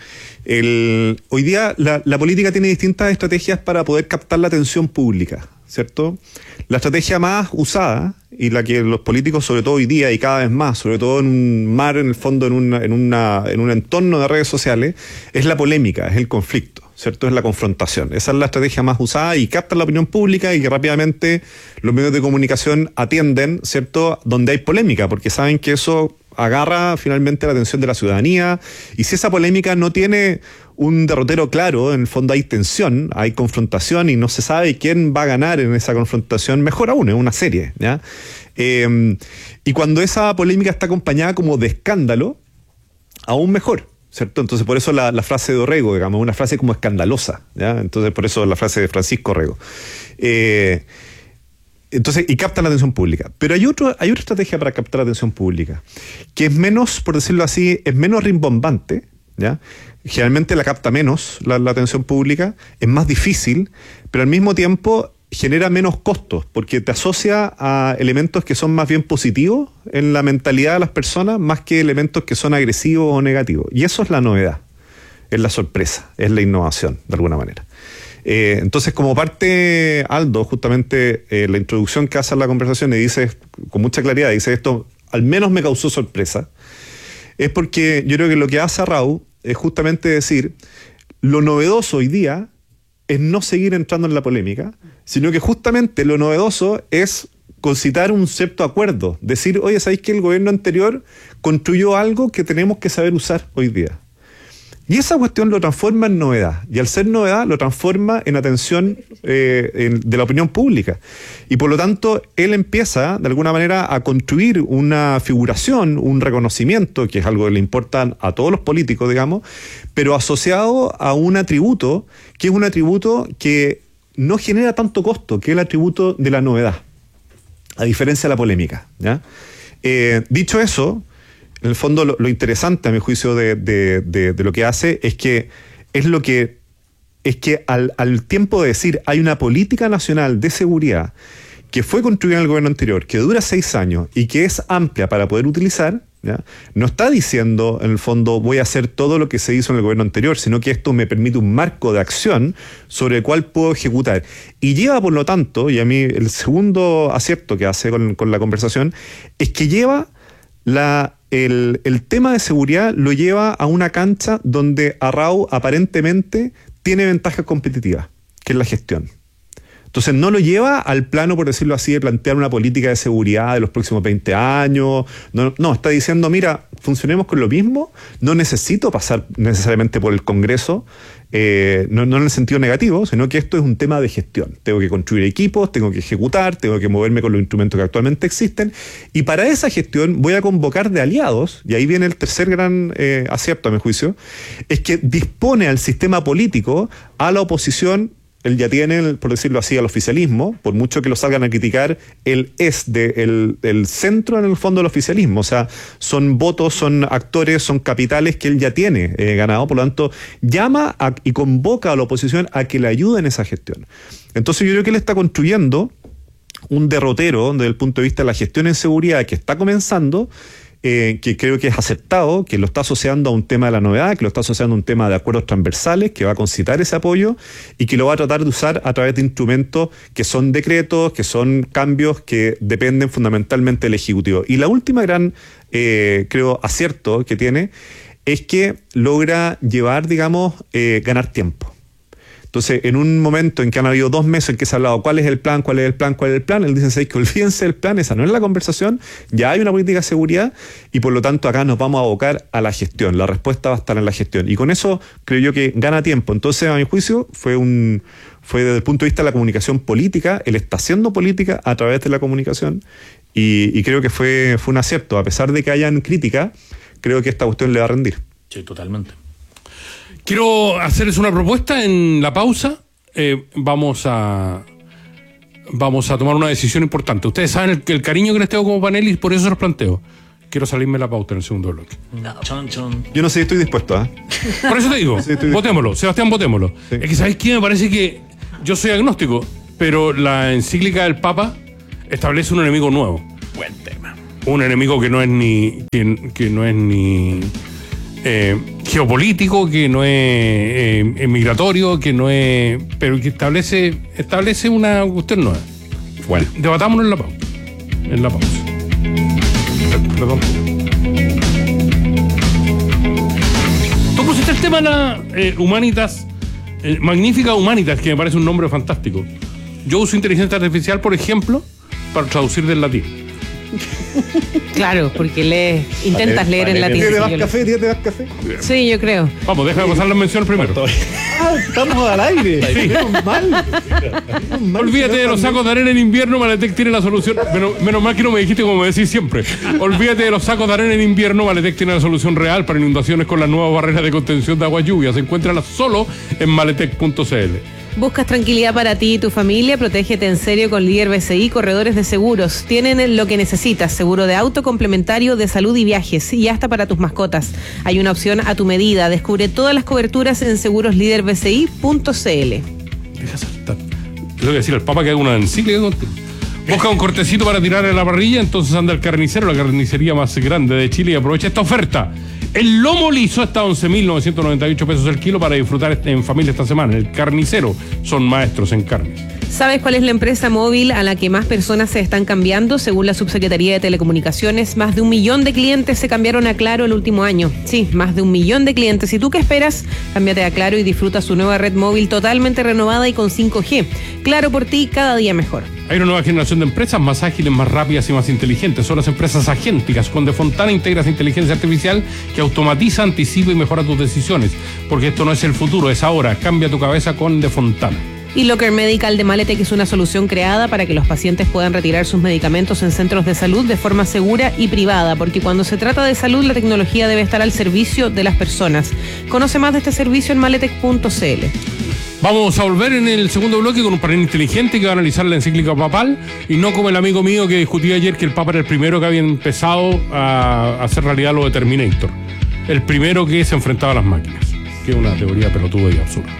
El, hoy día la, la política tiene distintas estrategias para poder captar la atención pública, ¿cierto? La estrategia más usada, y la que los políticos, sobre todo hoy día y cada vez más, sobre todo en un mar, en el fondo, en, una, en, una, en un entorno de redes sociales, es la polémica, es el conflicto, ¿cierto? Es la confrontación. Esa es la estrategia más usada y capta la opinión pública, y que rápidamente los medios de comunicación atienden, ¿cierto?, donde hay polémica, porque saben que eso agarra finalmente la atención de la ciudadanía, y si esa polémica no tiene un derrotero claro, en el fondo hay tensión, hay confrontación y no se sabe quién va a ganar en esa confrontación, mejor aún, es una serie, ¿ya? Eh, y cuando esa polémica está acompañada como de escándalo, aún mejor, ¿cierto? Entonces por eso la, la frase de Orrego, digamos, una frase como escandalosa, ¿ya? Entonces por eso la frase de Francisco Orrego. Eh, Entonces, y capta la atención pública. Pero hay otro, hay otra estrategia para captar la atención pública, que es menos, por decirlo así, es menos rimbombante, ¿ya? Generalmente la capta menos la, la atención pública, es más difícil, pero al mismo tiempo genera menos costos, porque te asocia a elementos que son más bien positivos en la mentalidad de las personas, más que elementos que son agresivos o negativos. Y eso es la novedad, es la sorpresa, es la innovación, de alguna manera. Eh, entonces, como parte Aldo, justamente eh, la introducción que hace a la conversación, y dice con mucha claridad, dice esto, al menos me causó sorpresa, es porque yo creo que lo que hace Arrau es justamente decir, lo novedoso hoy día es no seguir entrando en la polémica, sino que justamente lo novedoso es concitar un cierto acuerdo, decir, oye, ¿sabéis que el gobierno anterior construyó algo que tenemos que saber usar hoy día? Y esa cuestión lo transforma en novedad. Y al ser novedad, lo transforma en atención eh, en, de la opinión pública. Y por lo tanto, él empieza, de alguna manera, a construir una figuración, un reconocimiento, que es algo que le importa a todos los políticos, digamos, pero asociado a un atributo, que es un atributo que no genera tanto costo, que es el atributo de la novedad, a diferencia de la polémica, ¿ya? Eh, dicho eso, en el fondo lo, lo interesante, a mi juicio, de, de, de, de lo que hace es que es lo que es que al, al tiempo de decir hay una política nacional de seguridad que fue construida en el gobierno anterior, que dura seis años y que es amplia para poder utilizar, ¿ya? No está diciendo, en el fondo, voy a hacer todo lo que se hizo en el gobierno anterior, sino que esto me permite un marco de acción sobre el cual puedo ejecutar. Y lleva, por lo tanto, y a mí el segundo acierto que hace con, con la conversación, es que lleva la... El, el tema de seguridad lo lleva a una cancha donde Arrau aparentemente tiene ventajas competitivas, que es la gestión. Entonces no lo lleva al plano, por decirlo así, de plantear una política de seguridad de los próximos veinte años. No, no, está diciendo, mira, funcionemos con lo mismo, no necesito pasar necesariamente por el Congreso, eh, no, no en el sentido negativo, sino que esto es un tema de gestión. Tengo que construir equipos, tengo que ejecutar, tengo que moverme con los instrumentos que actualmente existen, y para esa gestión voy a convocar de aliados, y ahí viene el tercer gran eh, acierto, a mi juicio, es que dispone al sistema político, a la oposición. Él ya tiene, por decirlo así, al oficialismo, por mucho que lo salgan a criticar, él es de el, el centro en el fondo del oficialismo, o sea, son votos, son actores, son capitales que él ya tiene eh, ganado, por lo tanto, llama a, y convoca a la oposición a que le ayude en esa gestión. Entonces yo creo que él está construyendo un derrotero desde el punto de vista de la gestión en seguridad que está comenzando, eh, que creo que es aceptado, que lo está asociando a un tema de la novedad, que lo está asociando a un tema de acuerdos transversales, que va a concitar ese apoyo y que lo va a tratar de usar a través de instrumentos que son decretos, que son cambios que dependen fundamentalmente del Ejecutivo. Y la última gran, eh, creo, acierto que tiene es que logra llevar, digamos, eh, ganar tiempo. Entonces, en un momento en que han habido dos meses en que se ha hablado cuál es el plan, cuál es el plan, cuál es el plan, él dice, ¿sabéis que olvídense del plan? Esa no es la conversación, ya hay una política de seguridad y por lo tanto acá nos vamos a abocar a la gestión. La respuesta va a estar en la gestión. Y con eso creo yo que gana tiempo. Entonces, a mi juicio, fue un fue desde el punto de vista de la comunicación política, él está haciendo política a través de la comunicación y, y creo que fue, fue un acierto. A pesar de que hayan críticas, creo que esta cuestión le va a rendir. Sí, totalmente. Quiero hacerles una propuesta en la pausa. Eh, vamos a vamos a tomar una decisión importante. Ustedes saben el, el cariño que les tengo como panel y por eso se los planteo. Quiero salirme de la pauta en el segundo bloque. Chon, chon. Yo no sé si estoy dispuesto, ¿eh? Por eso te digo, sí, votémoslo. Sebastián, votémoslo. Sí. Es que, ¿sabéis qué? Me parece que yo soy agnóstico, pero la encíclica del Papa establece un enemigo nuevo. Buen tema. Un enemigo que no es ni... que, que no es ni... Eh, geopolítico, que no es eh, migratorio, que no es, pero que establece establece una cuestión nueva. Bueno, debatámonos en la pausa. En la pausa. Perdón. Tú pusiste el tema de la eh, Humanitas, eh, Magnífica Humanitas, que me parece un nombre fantástico. Yo uso inteligencia artificial, por ejemplo, para traducir del latín. Claro, porque lees, intentas vale, leer vale, en latín. ¿Tía te vas café? ¿Tía te vas café? Sí, yo creo. Vamos, déjame pasar las menciones primero. Ah, estamos al aire. Sí. Menos mal. Menos mal. Olvídate de los sacos de arena en invierno, Maletec tiene la solución. Menos, menos mal que no me dijiste como me decís siempre. Olvídate de los sacos de arena en invierno, Maletec tiene la solución real para inundaciones con las nuevas barreras de contención de agua lluvia. Se encuentran solo en maletec punto c l. Buscas tranquilidad para ti y tu familia, protégete en serio con Líder B C I, corredores de seguros. Tienen lo que necesitas, seguro de auto, complementario, de salud y viajes, y hasta para tus mascotas. Hay una opción a tu medida. Descubre todas las coberturas en seguros líder b c i punto c l. Deja saltar. Le voy a decir al Papa que haga una encíclica contigo. Busca un cortecito para tirar a la parrilla, entonces anda al Carnicero, la carnicería más grande de Chile, y aprovecha esta oferta. El lomo liso está a once mil novecientos noventa y ocho pesos el kilo para disfrutar en familia esta semana. El Carnicero son maestros en carne. ¿Sabes cuál es la empresa móvil a la que más personas se están cambiando? Según la Subsecretaría de Telecomunicaciones, más de un millón de clientes se cambiaron a Claro el último año. Sí, más de un millón de clientes. ¿Y tú qué esperas? Cámbiate a Claro y disfruta su nueva red móvil totalmente renovada y con cinco G. Claro por ti, cada día mejor. Hay una nueva generación de empresas más ágiles, más rápidas y más inteligentes. Son las empresas agénticas. Con De Fontana integras inteligencia artificial que automatiza, anticipa y mejora tus decisiones. Porque esto no es el futuro, es ahora. Cambia tu cabeza con De Fontana. Y Locker Medical de Maletec es una solución creada para que los pacientes puedan retirar sus medicamentos en centros de salud de forma segura y privada, porque cuando se trata de salud, la tecnología debe estar al servicio de las personas. Conoce más de este servicio en maletec punto c l. Vamos a volver en el segundo bloque con un panel inteligente que va a analizar la encíclica papal y no como el amigo mío que discutía ayer que el Papa era el primero que había empezado a hacer realidad lo de Terminator. El primero que se enfrentaba a las máquinas, que es una teoría pelotuda y absurda.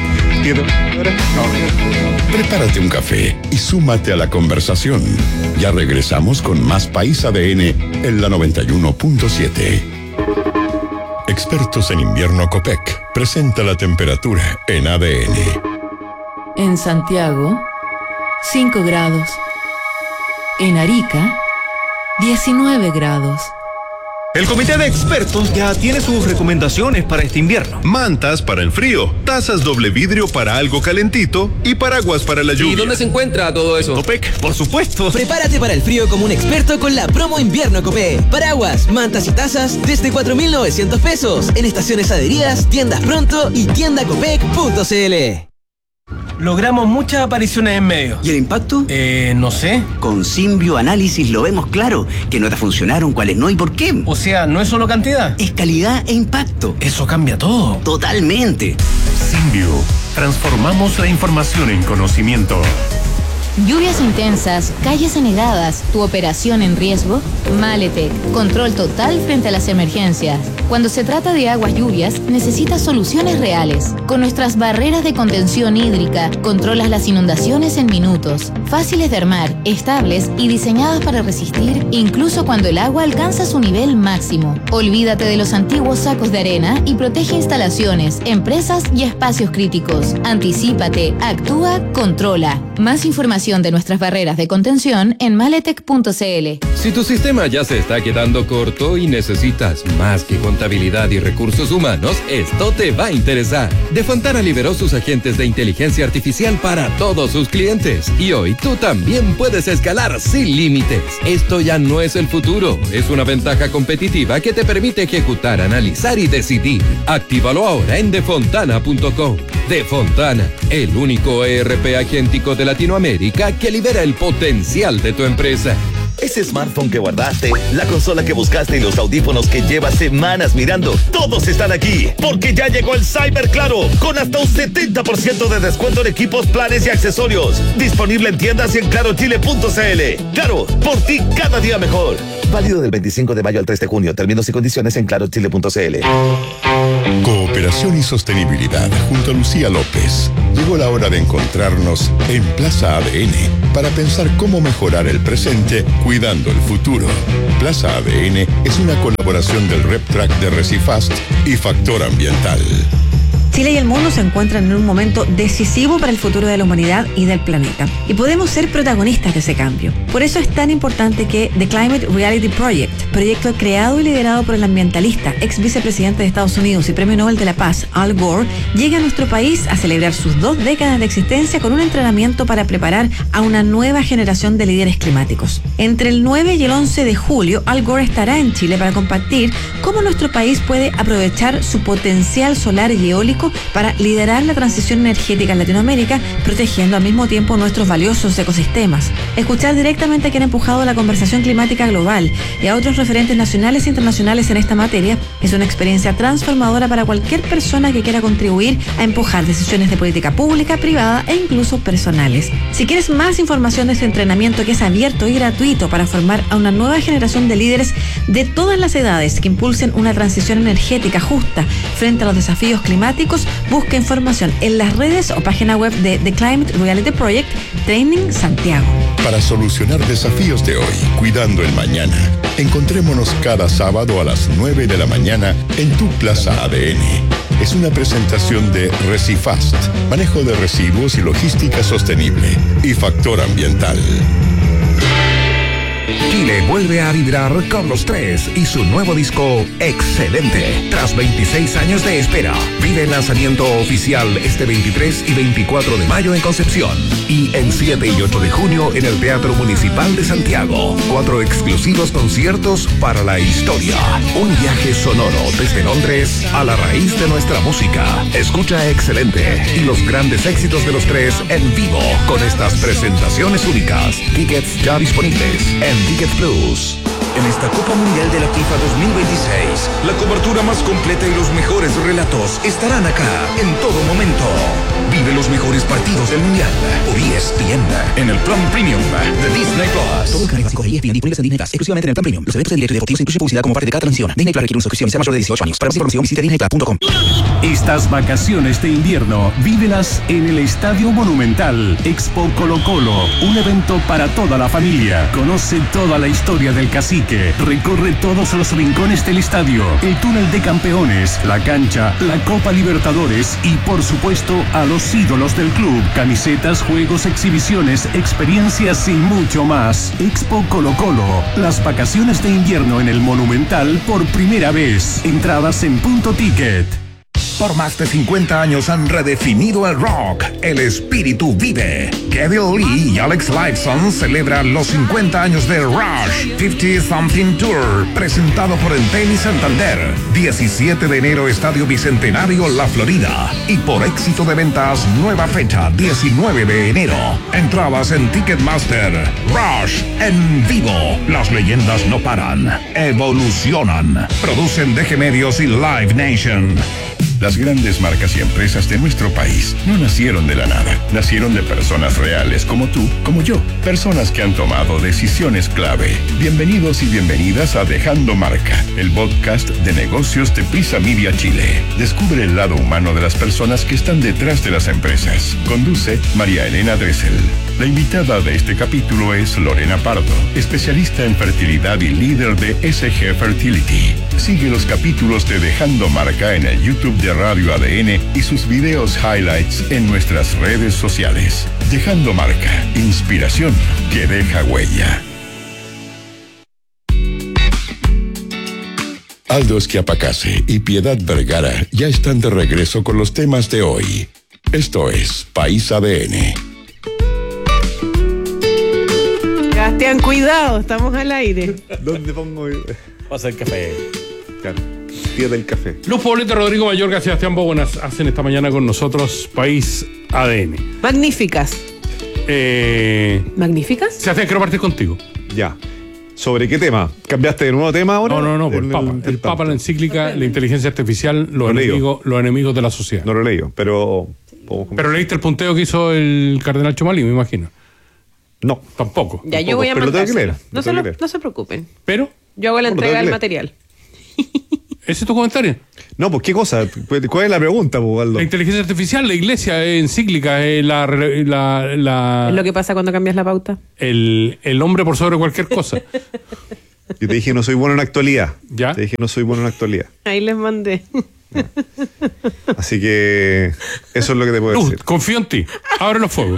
Prepárate un café y súmate a la conversación. Ya regresamos con más País A D N en la noventa y uno punto siete. Expertos en invierno Copec presenta la temperatura en A D N. En Santiago, cinco grados. En Arica, diecinueve grados. El comité de expertos ya tiene sus recomendaciones para este invierno. Mantas para el frío, tazas doble vidrio para algo calentito y paraguas para la lluvia. ¿Y dónde se encuentra todo eso? Copec, por supuesto. Prepárate para el frío como un experto con la promo invierno Copec. Paraguas, mantas y tazas desde cuatro mil novecientos pesos en estaciones adheridas, tiendas pronto y tienda copec punto c l. Logramos muchas apariciones en medios. ¿Y el impacto? Eh, no sé. Con Symbio Análisis lo vemos claro. ¿Qué notas funcionaron, cuáles no y por qué? O sea, no es solo cantidad. Es calidad e impacto. Eso cambia todo. Totalmente. Symbio. Transformamos la información en conocimiento. Lluvias intensas, calles anegadas, tu operación en riesgo. Maletec, control total frente a las emergencias. Cuando se trata de aguas lluvias, necesitas soluciones reales. Con nuestras barreras de contención hídrica, controlas las inundaciones en minutos. Fáciles de armar, estables y diseñadas para resistir incluso cuando el agua alcanza su nivel máximo. Olvídate de los antiguos sacos de arena y protege instalaciones, empresas y espacios críticos. Anticípate, actúa, controla. Más información de nuestras barreras de contención en maletec punto c l. Si tu sistema ya se está quedando corto y necesitas más que contabilidad y recursos humanos, esto te va a interesar. De Fontana liberó sus agentes de inteligencia artificial para todos sus clientes y hoy tú también puedes escalar sin límites. Esto ya no es el futuro, es una ventaja competitiva que te permite ejecutar, analizar y decidir. Actívalo ahora en defontana punto com. Defontana, el único E R P agéntico de Latinoamérica que libera el potencial de tu empresa. Ese smartphone que guardaste, la consola que buscaste y los audífonos que llevas semanas mirando, todos están aquí, porque ya llegó el Cyber Claro, con hasta un setenta por ciento de descuento en equipos, planes y accesorios. Disponible en tiendas y en claro chile punto c l. Claro, por ti cada día mejor. Válido del veinticinco de mayo al tres de junio. Términos y condiciones en claro chile punto c l. Cooperación y sostenibilidad junto a Lucía López. Llegó la hora de encontrarnos en Plaza A D N para pensar cómo mejorar el presente cuidando el futuro. Plaza A D N es una colaboración del RepTrack de Recifast y Factor Ambiental. Chile y el mundo se encuentran en un momento decisivo para el futuro de la humanidad y del planeta. Y podemos ser protagonistas de ese cambio. Por eso es tan importante que The Climate Reality Project, proyecto creado y liderado por el ambientalista, ex vicepresidente de Estados Unidos y Premio Nobel de la Paz, Al Gore, llegue a nuestro país a celebrar sus dos décadas de existencia con un entrenamiento para preparar a una nueva generación de líderes climáticos. Entre el nueve y el once de julio, Al Gore estará en Chile para compartir cómo nuestro país puede aprovechar su potencial solar y eólico para liderar la transición energética en Latinoamérica, protegiendo al mismo tiempo nuestros valiosos ecosistemas. Escuchar directamente a quien ha empujado la conversación climática global y a otros referentes nacionales e internacionales en esta materia es una experiencia transformadora para cualquier persona que quiera contribuir a empujar decisiones de política pública, privada e incluso personales. Si quieres más información de este entrenamiento, que es abierto y gratuito para formar a una nueva generación de líderes de todas las edades que impulsen una transición energética justa frente a los desafíos climáticos, busca información en las redes o página web de The Climate Reality Project Training Santiago. Para solucionar desafíos de hoy, cuidando el mañana, encontrémonos cada sábado a las nueve de la mañana en tu Plaza A D N. Es una presentación de Recifast, manejo de residuos y logística sostenible, y Factor Ambiental. Chile vuelve a vibrar con los tres y su nuevo disco Excelente. Tras veintiséis años de espera, vive el lanzamiento oficial este veintitrés y veinticuatro de mayo en Concepción y el siete y ocho de junio en el Teatro Municipal de Santiago. Cuatro exclusivos conciertos para la historia. Un viaje sonoro desde Londres a la raíz de nuestra música. Escucha Excelente y los grandes éxitos de los tres en vivo con estas presentaciones únicas. Tickets ya disponibles en Ticket Plus. En esta Copa Mundial de la FIFA dos mil veintiséis, la cobertura más completa y los mejores relatos estarán acá en todo momento. Vive los mejores partidos del Mundial por E S P N en el plan premium de Disney Plus. Todo el canal básico de E S P N disponibles en Disney Plus, exclusivamente en el plan premium. Los eventos en directo y deportivos incluyen publicidad como parte de cada transmisión. Disney Plus requiere una suscripción y sea mayor de dieciocho años. Para más información visite disney plus punto com. Estas vacaciones de invierno, vívelas en el Estadio Monumental. Expo Colo Colo, un evento para toda la familia. Conoce toda la historia del cacique. Recorre todos los rincones del estadio, el túnel de campeones, la cancha, la Copa Libertadores y por supuesto a los ídolos del club. Camisetas, juegos, exhibiciones, experiencias y mucho más. Expo Colo Colo, las vacaciones de invierno en el Monumental por primera vez. Entradas en Punto Ticket. Por más de cincuenta años han redefinido el rock. El espíritu vive. Kevin Lee y Alex Lifeson celebran los cincuenta años de Rush cincuenta Something Tour, presentado por Entel y Santander. diecisiete de enero, Estadio Bicentenario, La Florida. Y por éxito de ventas, nueva fecha, diecinueve de enero. Entradas en Ticketmaster. Rush en vivo. Las leyendas no paran. Evolucionan. Producen D G Medios y Live Nation. Las grandes marcas y empresas de nuestro país no nacieron de la nada. Nacieron de personas reales como tú, como yo. Personas que han tomado decisiones clave. Bienvenidos y bienvenidas a Dejando Marca, el podcast de negocios de Prisa Media Chile. Descubre el lado humano de las personas que están detrás de las empresas. Conduce María Elena Dressel. La invitada de este capítulo es Lorena Pardo, especialista en fertilidad y líder de S G Fertility. Sigue los capítulos de Dejando Marca en el YouTube de Radio A D N y sus videos highlights en nuestras redes sociales. Dejando Marca, inspiración que deja huella. Aldo Schiapacase y Piedad Vergara ya están de regreso con los temas de hoy. Esto es País A D N. Sebastián, cuidado, estamos al aire. ¿Dónde pongo? Pasa el café. Claro. Tía del café. Luz Poblete, Rodrigo Mayorga, Sebastián Bogonas hacen esta mañana con nosotros País A D N. Magníficas. Eh, ¿Magníficas? Sebastián, quiero partir contigo. Ya. ¿Sobre qué tema? ¿Cambiaste de nuevo tema ahora? No, no, no, por el En Papa. El, el Papa, la encíclica, la inteligencia artificial, los, Lo enemigos, los enemigos de la sociedad. No lo leí, pero... Pero leíste el punteo que hizo el cardenal Chomalí, me imagino. No. Tampoco. Ya, tampoco. yo voy a pero lo tengo que mandárselo. leer. No, lo se tengo lo- que leer. no se preocupen. Pero... Yo hago la No, lo entrega tengo del que leer. material. ¿Ese es tu comentario? No, pues qué cosa. ¿Cuál es la pregunta, pues, Aldo? La inteligencia artificial, la iglesia, eh, encíclica, eh, la, la, la- Es lo que pasa cuando cambias la pauta. el, el hombre por sobre cualquier cosa. Yo te dije no soy bueno en actualidad. ¿Ya? Te dije no soy bueno en actualidad. Ahí les mandé. Así que eso es lo que te puedo Luz, decir. confío en ti. Abre los fuegos.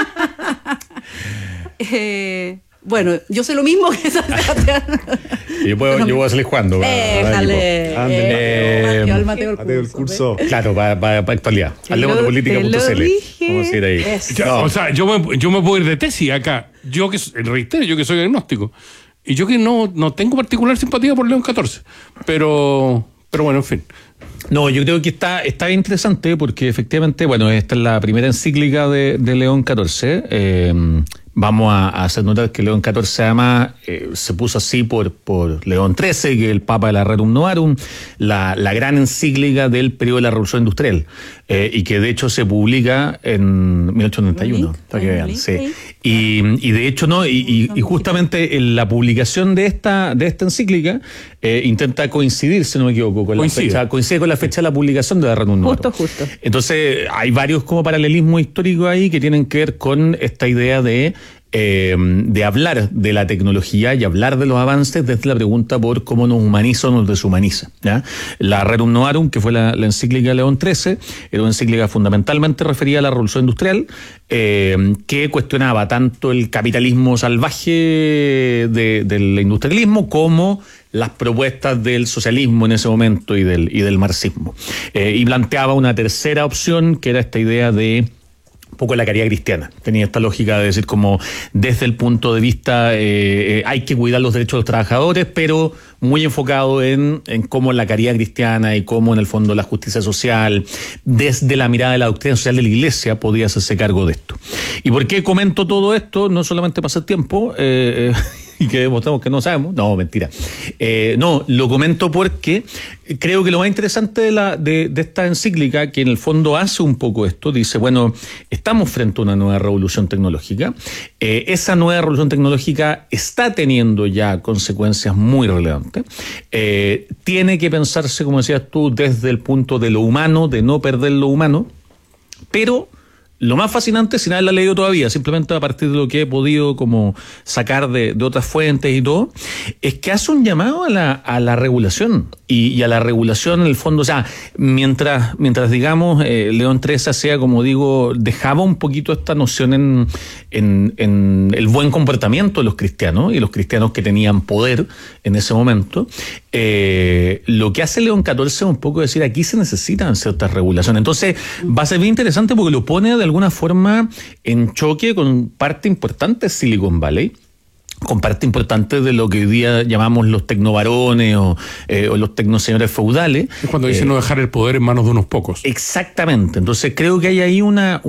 Eh, bueno, yo sé lo mismo que esa Sebastián. Yo, puedo, yo voy a salir jugando. para- para el Déjale. equipo. Ándale. Eh, Mateo, el Mateo el Mateo el curso, curso. Claro, para, para, para actualidad. Te Hablemos lo- de política punto c l. te lo dije. Vamos a ir ahí. Eso. Ya, No. O sea, yo me, yo me puedo ir de tesis acá. Yo que soy- reitero, yo que soy agnóstico. Y yo que no, no tengo particular simpatía por León catorce. Pero, pero bueno, en fin. No, yo creo que está, está interesante porque efectivamente, bueno, esta es la primera encíclica de, de León catorce. Eh, vamos a, a hacer notar que León catorce además eh, se puso así por, por León trece, que es el Papa de la Rerum Novarum, la, la gran encíclica del periodo de la Revolución Industrial, eh, y que de hecho se publica en mil ochocientos noventa y uno, para que vean. Sí. Y, y de hecho, no, y, y, y justamente en la publicación de esta, de esta encíclica eh, intenta coincidir, si no me equivoco, con Coincide. la fecha, coincide con la fecha de la publicación de la Rerum Novarum. Justo, justo. Entonces, hay varios como paralelismos históricos ahí que tienen que ver con esta idea de, eh, de hablar de la tecnología y hablar de los avances desde la pregunta por cómo nos humaniza o nos deshumaniza. ¿Ya? La Rerum Novarum, que fue la, la encíclica de León trece, era una encíclica fundamentalmente referida a la Revolución Industrial, eh, que cuestionaba tanto el capitalismo salvaje de- del industrialismo como las propuestas del socialismo en ese momento y del, y del marxismo. Eh, y planteaba una tercera opción, que era esta idea de un poco la caridad cristiana. Tenía esta lógica de decir como desde el punto de vista eh, eh, hay que cuidar los derechos de los trabajadores, pero muy enfocado en, en cómo la caridad cristiana y cómo en el fondo la justicia social, desde la mirada de la doctrina social de la Iglesia, podía hacerse cargo de esto. ¿Y por qué comento todo esto? No solamente pasa el tiempo, eh, eh, y que demostramos que no sabemos. No, mentira. Eh, no, lo comento porque creo que lo más interesante de, la, de, de esta encíclica, que en el fondo hace un poco esto, dice, bueno, estamos frente a una nueva revolución tecnológica. Eh, esa nueva revolución tecnológica está teniendo ya consecuencias muy relevantes. Eh, tiene que pensarse, como decías tú, desde el punto de lo humano, de no perder lo humano, pero lo más fascinante, sin haberla leído todavía, simplemente a partir de lo que he podido como sacar de, de otras fuentes y todo, es que hace un llamado a la, a la regulación. Y, y a la regulación en el fondo, o sea, mientras, mientras digamos, eh, León trece hacía, como digo, dejaba un poquito esta noción en, en, en el buen comportamiento de los cristianos y los cristianos que tenían poder en ese momento, eh, lo que hace León catorce es un poco decir, aquí se necesitan ciertas regulaciones. Entonces, va a ser bien interesante porque lo pone de alguna forma en choque con parte importante de Silicon Valley, con parte importante de lo que hoy día llamamos los tecnovarones o, eh, o los tecnoseñores feudales. Es cuando dicen eh, no dejar el poder en manos de unos pocos. Exactamente. Entonces creo que hay ahí una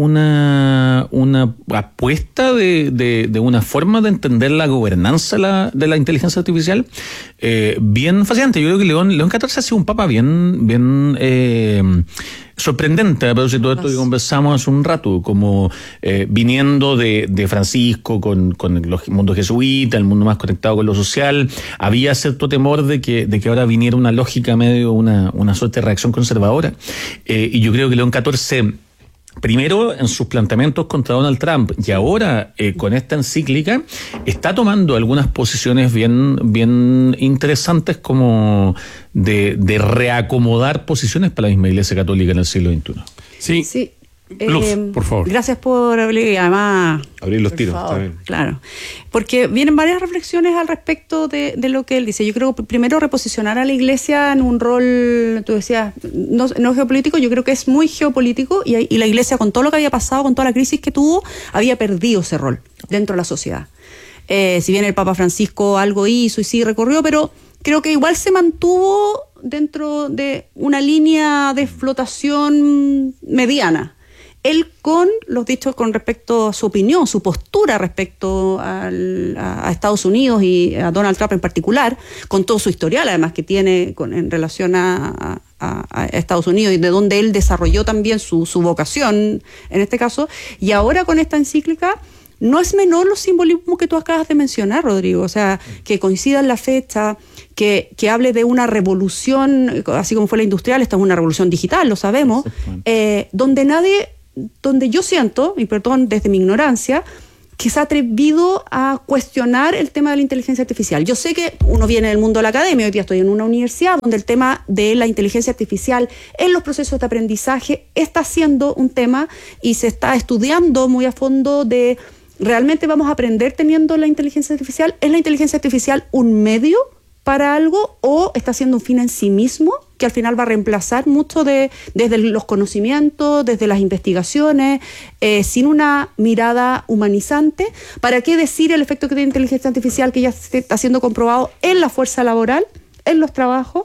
una una apuesta de, de, de una forma de entender la gobernanza la, de la inteligencia artificial eh, bien fascinante. Yo creo que León, León catorce ha sido un papa bien, bien eh, sorprendente, a propósito de esto que conversamos hace un rato, como eh, viniendo de, de Francisco con, con el mundo jesuita, el mundo más conectado con lo social, había cierto temor de que, de que ahora viniera una lógica medio, una, una suerte de reacción conservadora. Eh, y yo creo que León catorce, primero en sus planteamientos contra Donald Trump y ahora eh, con esta encíclica, está tomando algunas posiciones bien, bien interesantes como de, de reacomodar posiciones para la misma Iglesia Católica en el siglo veintiuno. Sí. Sí. Luz, eh, por favor. Gracias por abrir, y además abrir los por tiros. favor, Está bien. claro, porque vienen varias reflexiones al respecto de, de lo que él dice. Yo creo que primero reposicionar a la Iglesia en un rol, tú decías, no, no geopolítico, yo creo que es muy geopolítico y, y la Iglesia, con todo lo que había pasado, con toda la crisis que tuvo, había perdido ese rol dentro de la sociedad. Eh, si bien el Papa Francisco algo hizo y sí recorrió, pero creo que igual se mantuvo dentro de una línea de flotación mediana. Él con los dichos con respecto a su opinión, su postura respecto al, a, a Estados Unidos y a Donald Trump en particular, con todo su historial además que tiene con, en relación a, a, a Estados Unidos y de donde él desarrolló también su, su vocación en este caso, y ahora con esta encíclica. No es menor los simbolismos que tú acabas de mencionar, Rodrigo, o sea, que coincida en la fecha, que, que hable de una revolución, así como fue la industrial, esta es una revolución digital, lo sabemos, eh, donde nadie, donde yo siento, y perdón desde mi ignorancia, que se ha atrevido a cuestionar el tema de la inteligencia artificial. Yo sé que uno viene del mundo de la academia, hoy día estoy en una universidad donde el tema de la inteligencia artificial en los procesos de aprendizaje está siendo un tema y se está estudiando muy a fondo de... ¿Realmente vamos a aprender teniendo la inteligencia artificial? ¿Es la inteligencia artificial un medio para algo o está siendo un fin en sí mismo que al final va a reemplazar mucho de desde los conocimientos, desde las investigaciones, eh, sin una mirada humanizante? ¿Para qué decir el efecto que tiene la inteligencia artificial que ya está siendo comprobado en la fuerza laboral, en los trabajos?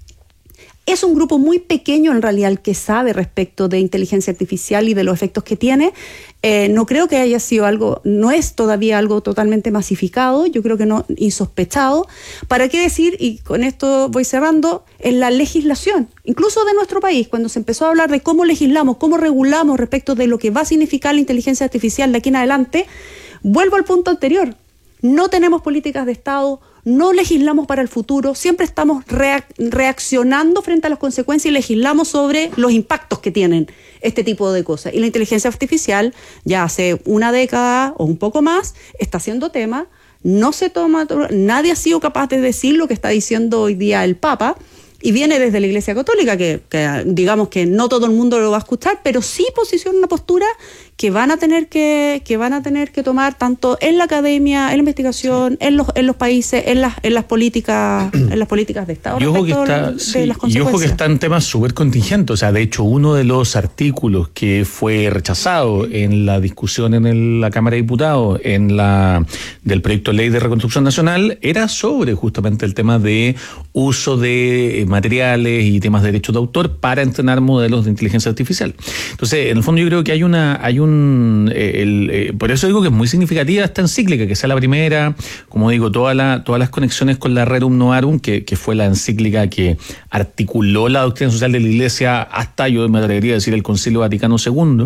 Es un grupo muy pequeño en realidad el que sabe respecto de inteligencia artificial y de los efectos que tiene. Eh, no creo que haya sido algo, no es todavía algo totalmente masificado, yo creo que no, insospechado. ¿Para qué decir, y con esto voy cerrando, en la legislación, incluso de nuestro país, cuando se empezó a hablar de cómo legislamos, cómo regulamos respecto de lo que va a significar la inteligencia artificial de aquí en adelante, vuelvo al punto anterior. No tenemos políticas de Estado, no legislamos para el futuro, siempre estamos reac- reaccionando frente a las consecuencias y legislamos sobre los impactos que tienen este tipo de cosas. Y la inteligencia artificial, ya hace una década o un poco más, está siendo tema, no se toma, nadie ha sido capaz de decir lo que está diciendo hoy día el Papa, y viene desde la Iglesia Católica, que, que digamos que no todo el mundo lo va a escuchar, pero sí posiciona una postura que van a tener que, que van a tener que tomar tanto en la academia, en la investigación, sí. en los en los países, en las en las políticas, en las políticas de Estado. Y ojo que está, de sí, las y ojo que está en temas súper contingentes. O sea, de hecho, uno de los artículos que fue rechazado en la discusión en el, la Cámara de Diputados, en la del proyecto de ley de reconstrucción nacional, era sobre justamente el tema de uso de materiales y temas de derechos de autor para entrenar modelos de inteligencia artificial. Entonces, en el fondo yo creo que hay una, hay un, eh, el, eh, por eso digo que es muy significativa esta encíclica, que sea la primera, como digo, toda la, todas las conexiones con la Rerum Novarum, que, que fue la encíclica que articuló la doctrina social de la Iglesia hasta, yo me atrevería a decir, el Concilio Vaticano segundo.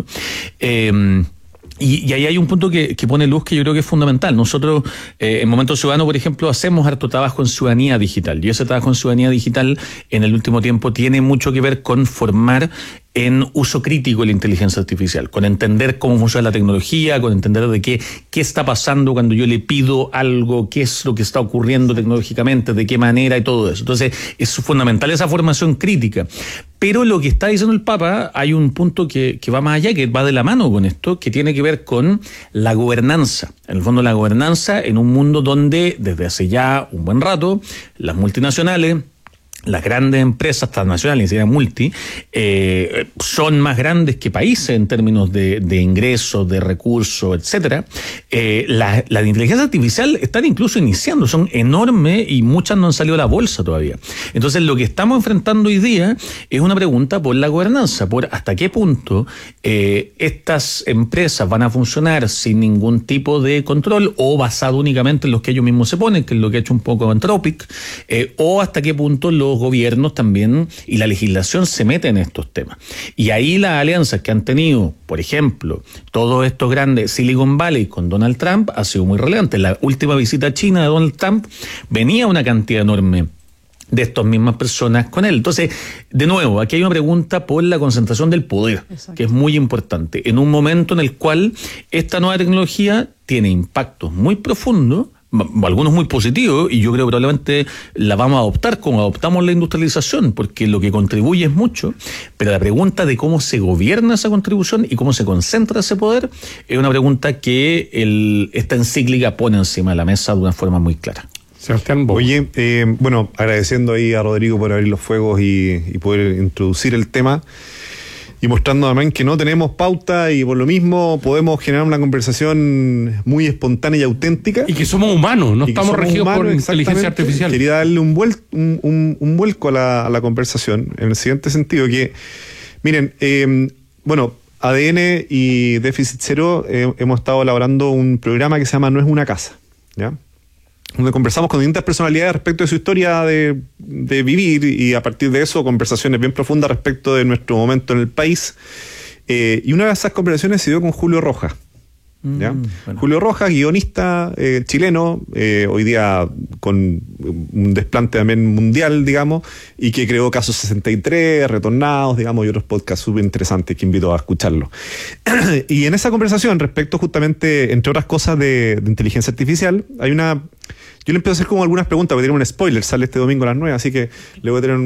Eh, Y, y ahí hay un punto que, que pone luz que yo creo que es fundamental. Nosotros, eh, en Momento Ciudadano, por ejemplo, hacemos harto trabajo en ciudadanía digital. Y ese trabajo en ciudadanía digital, en el último tiempo, tiene mucho que ver con formar en uso crítico de la inteligencia artificial, con entender cómo funciona la tecnología, con entender de qué, qué está pasando cuando yo le pido algo, qué es lo que está ocurriendo tecnológicamente, de qué manera y todo eso. Entonces, es fundamental esa formación crítica. Pero lo que está diciendo el Papa, hay un punto que, que va más allá, que va de la mano con esto, que tiene que ver con la gobernanza. En el fondo, la gobernanza en un mundo donde, desde hace ya un buen rato, las multinacionales, las grandes empresas transnacionales, ni siquiera multi, eh, son más grandes que países en términos de, de ingresos, de recursos, etcétera. Eh, la, la inteligencia artificial están incluso iniciando, son enormes y muchas no han salido a la bolsa todavía. Entonces, lo que estamos enfrentando hoy día es una pregunta por la gobernanza, por hasta qué punto eh, estas empresas van a funcionar sin ningún tipo de control o basado únicamente en los que ellos mismos se ponen, que es lo que ha hecho un poco Anthropic, eh, o hasta qué punto los gobiernos también y la legislación se meten en estos temas. Y ahí las alianzas que han tenido, por ejemplo, todos estos grandes Silicon Valley con Donald Trump ha sido muy relevante. La última visita a China de Donald Trump venía una cantidad enorme de estas mismas personas con él. Entonces, de nuevo, aquí hay una pregunta por la concentración del poder, Exacto. que es muy importante, en un momento en el cual esta nueva tecnología tiene impactos muy profundos, algunos muy positivos, y yo creo que probablemente la vamos a adoptar como adoptamos la industrialización, porque lo que contribuye es mucho, pero la pregunta de cómo se gobierna esa contribución y cómo se concentra ese poder es una pregunta que el, esta encíclica pone encima de la mesa de una forma muy clara. Sebastián, oye, eh, bueno, agradeciendo ahí a Rodrigo por abrir los fuegos y, y poder introducir el tema. Y mostrando también que no tenemos pauta y por lo mismo podemos generar una conversación muy espontánea y auténtica. Y que somos humanos, no estamos regidos humanos, por inteligencia artificial. Quería darle un, vuel un, un, un vuelco a la, a la conversación en el siguiente sentido, que, miren, eh, bueno, A D N y Déficit Cero eh, hemos estado elaborando un programa que se llama No es una casa, ¿ya? Donde conversamos con distintas personalidades respecto de su historia de, de vivir y a partir de eso conversaciones bien profundas respecto de nuestro momento en el país. Eh, y una de esas conversaciones se dio con Julio Rojas. ¿Ya? Mm, bueno. Julio Rojas, guionista eh, chileno, eh, hoy día con un desplante también mundial, digamos, y que creó Caso sesenta y tres, Retornados, digamos, y otros podcasts súper interesantes que invito a escucharlo. Y en esa conversación, respecto justamente, entre otras cosas, de, de inteligencia artificial, hay una... Yo le empiezo a hacer como algunas preguntas, voy a tener un spoiler, sale este domingo a las nueve, así que le voy a tener un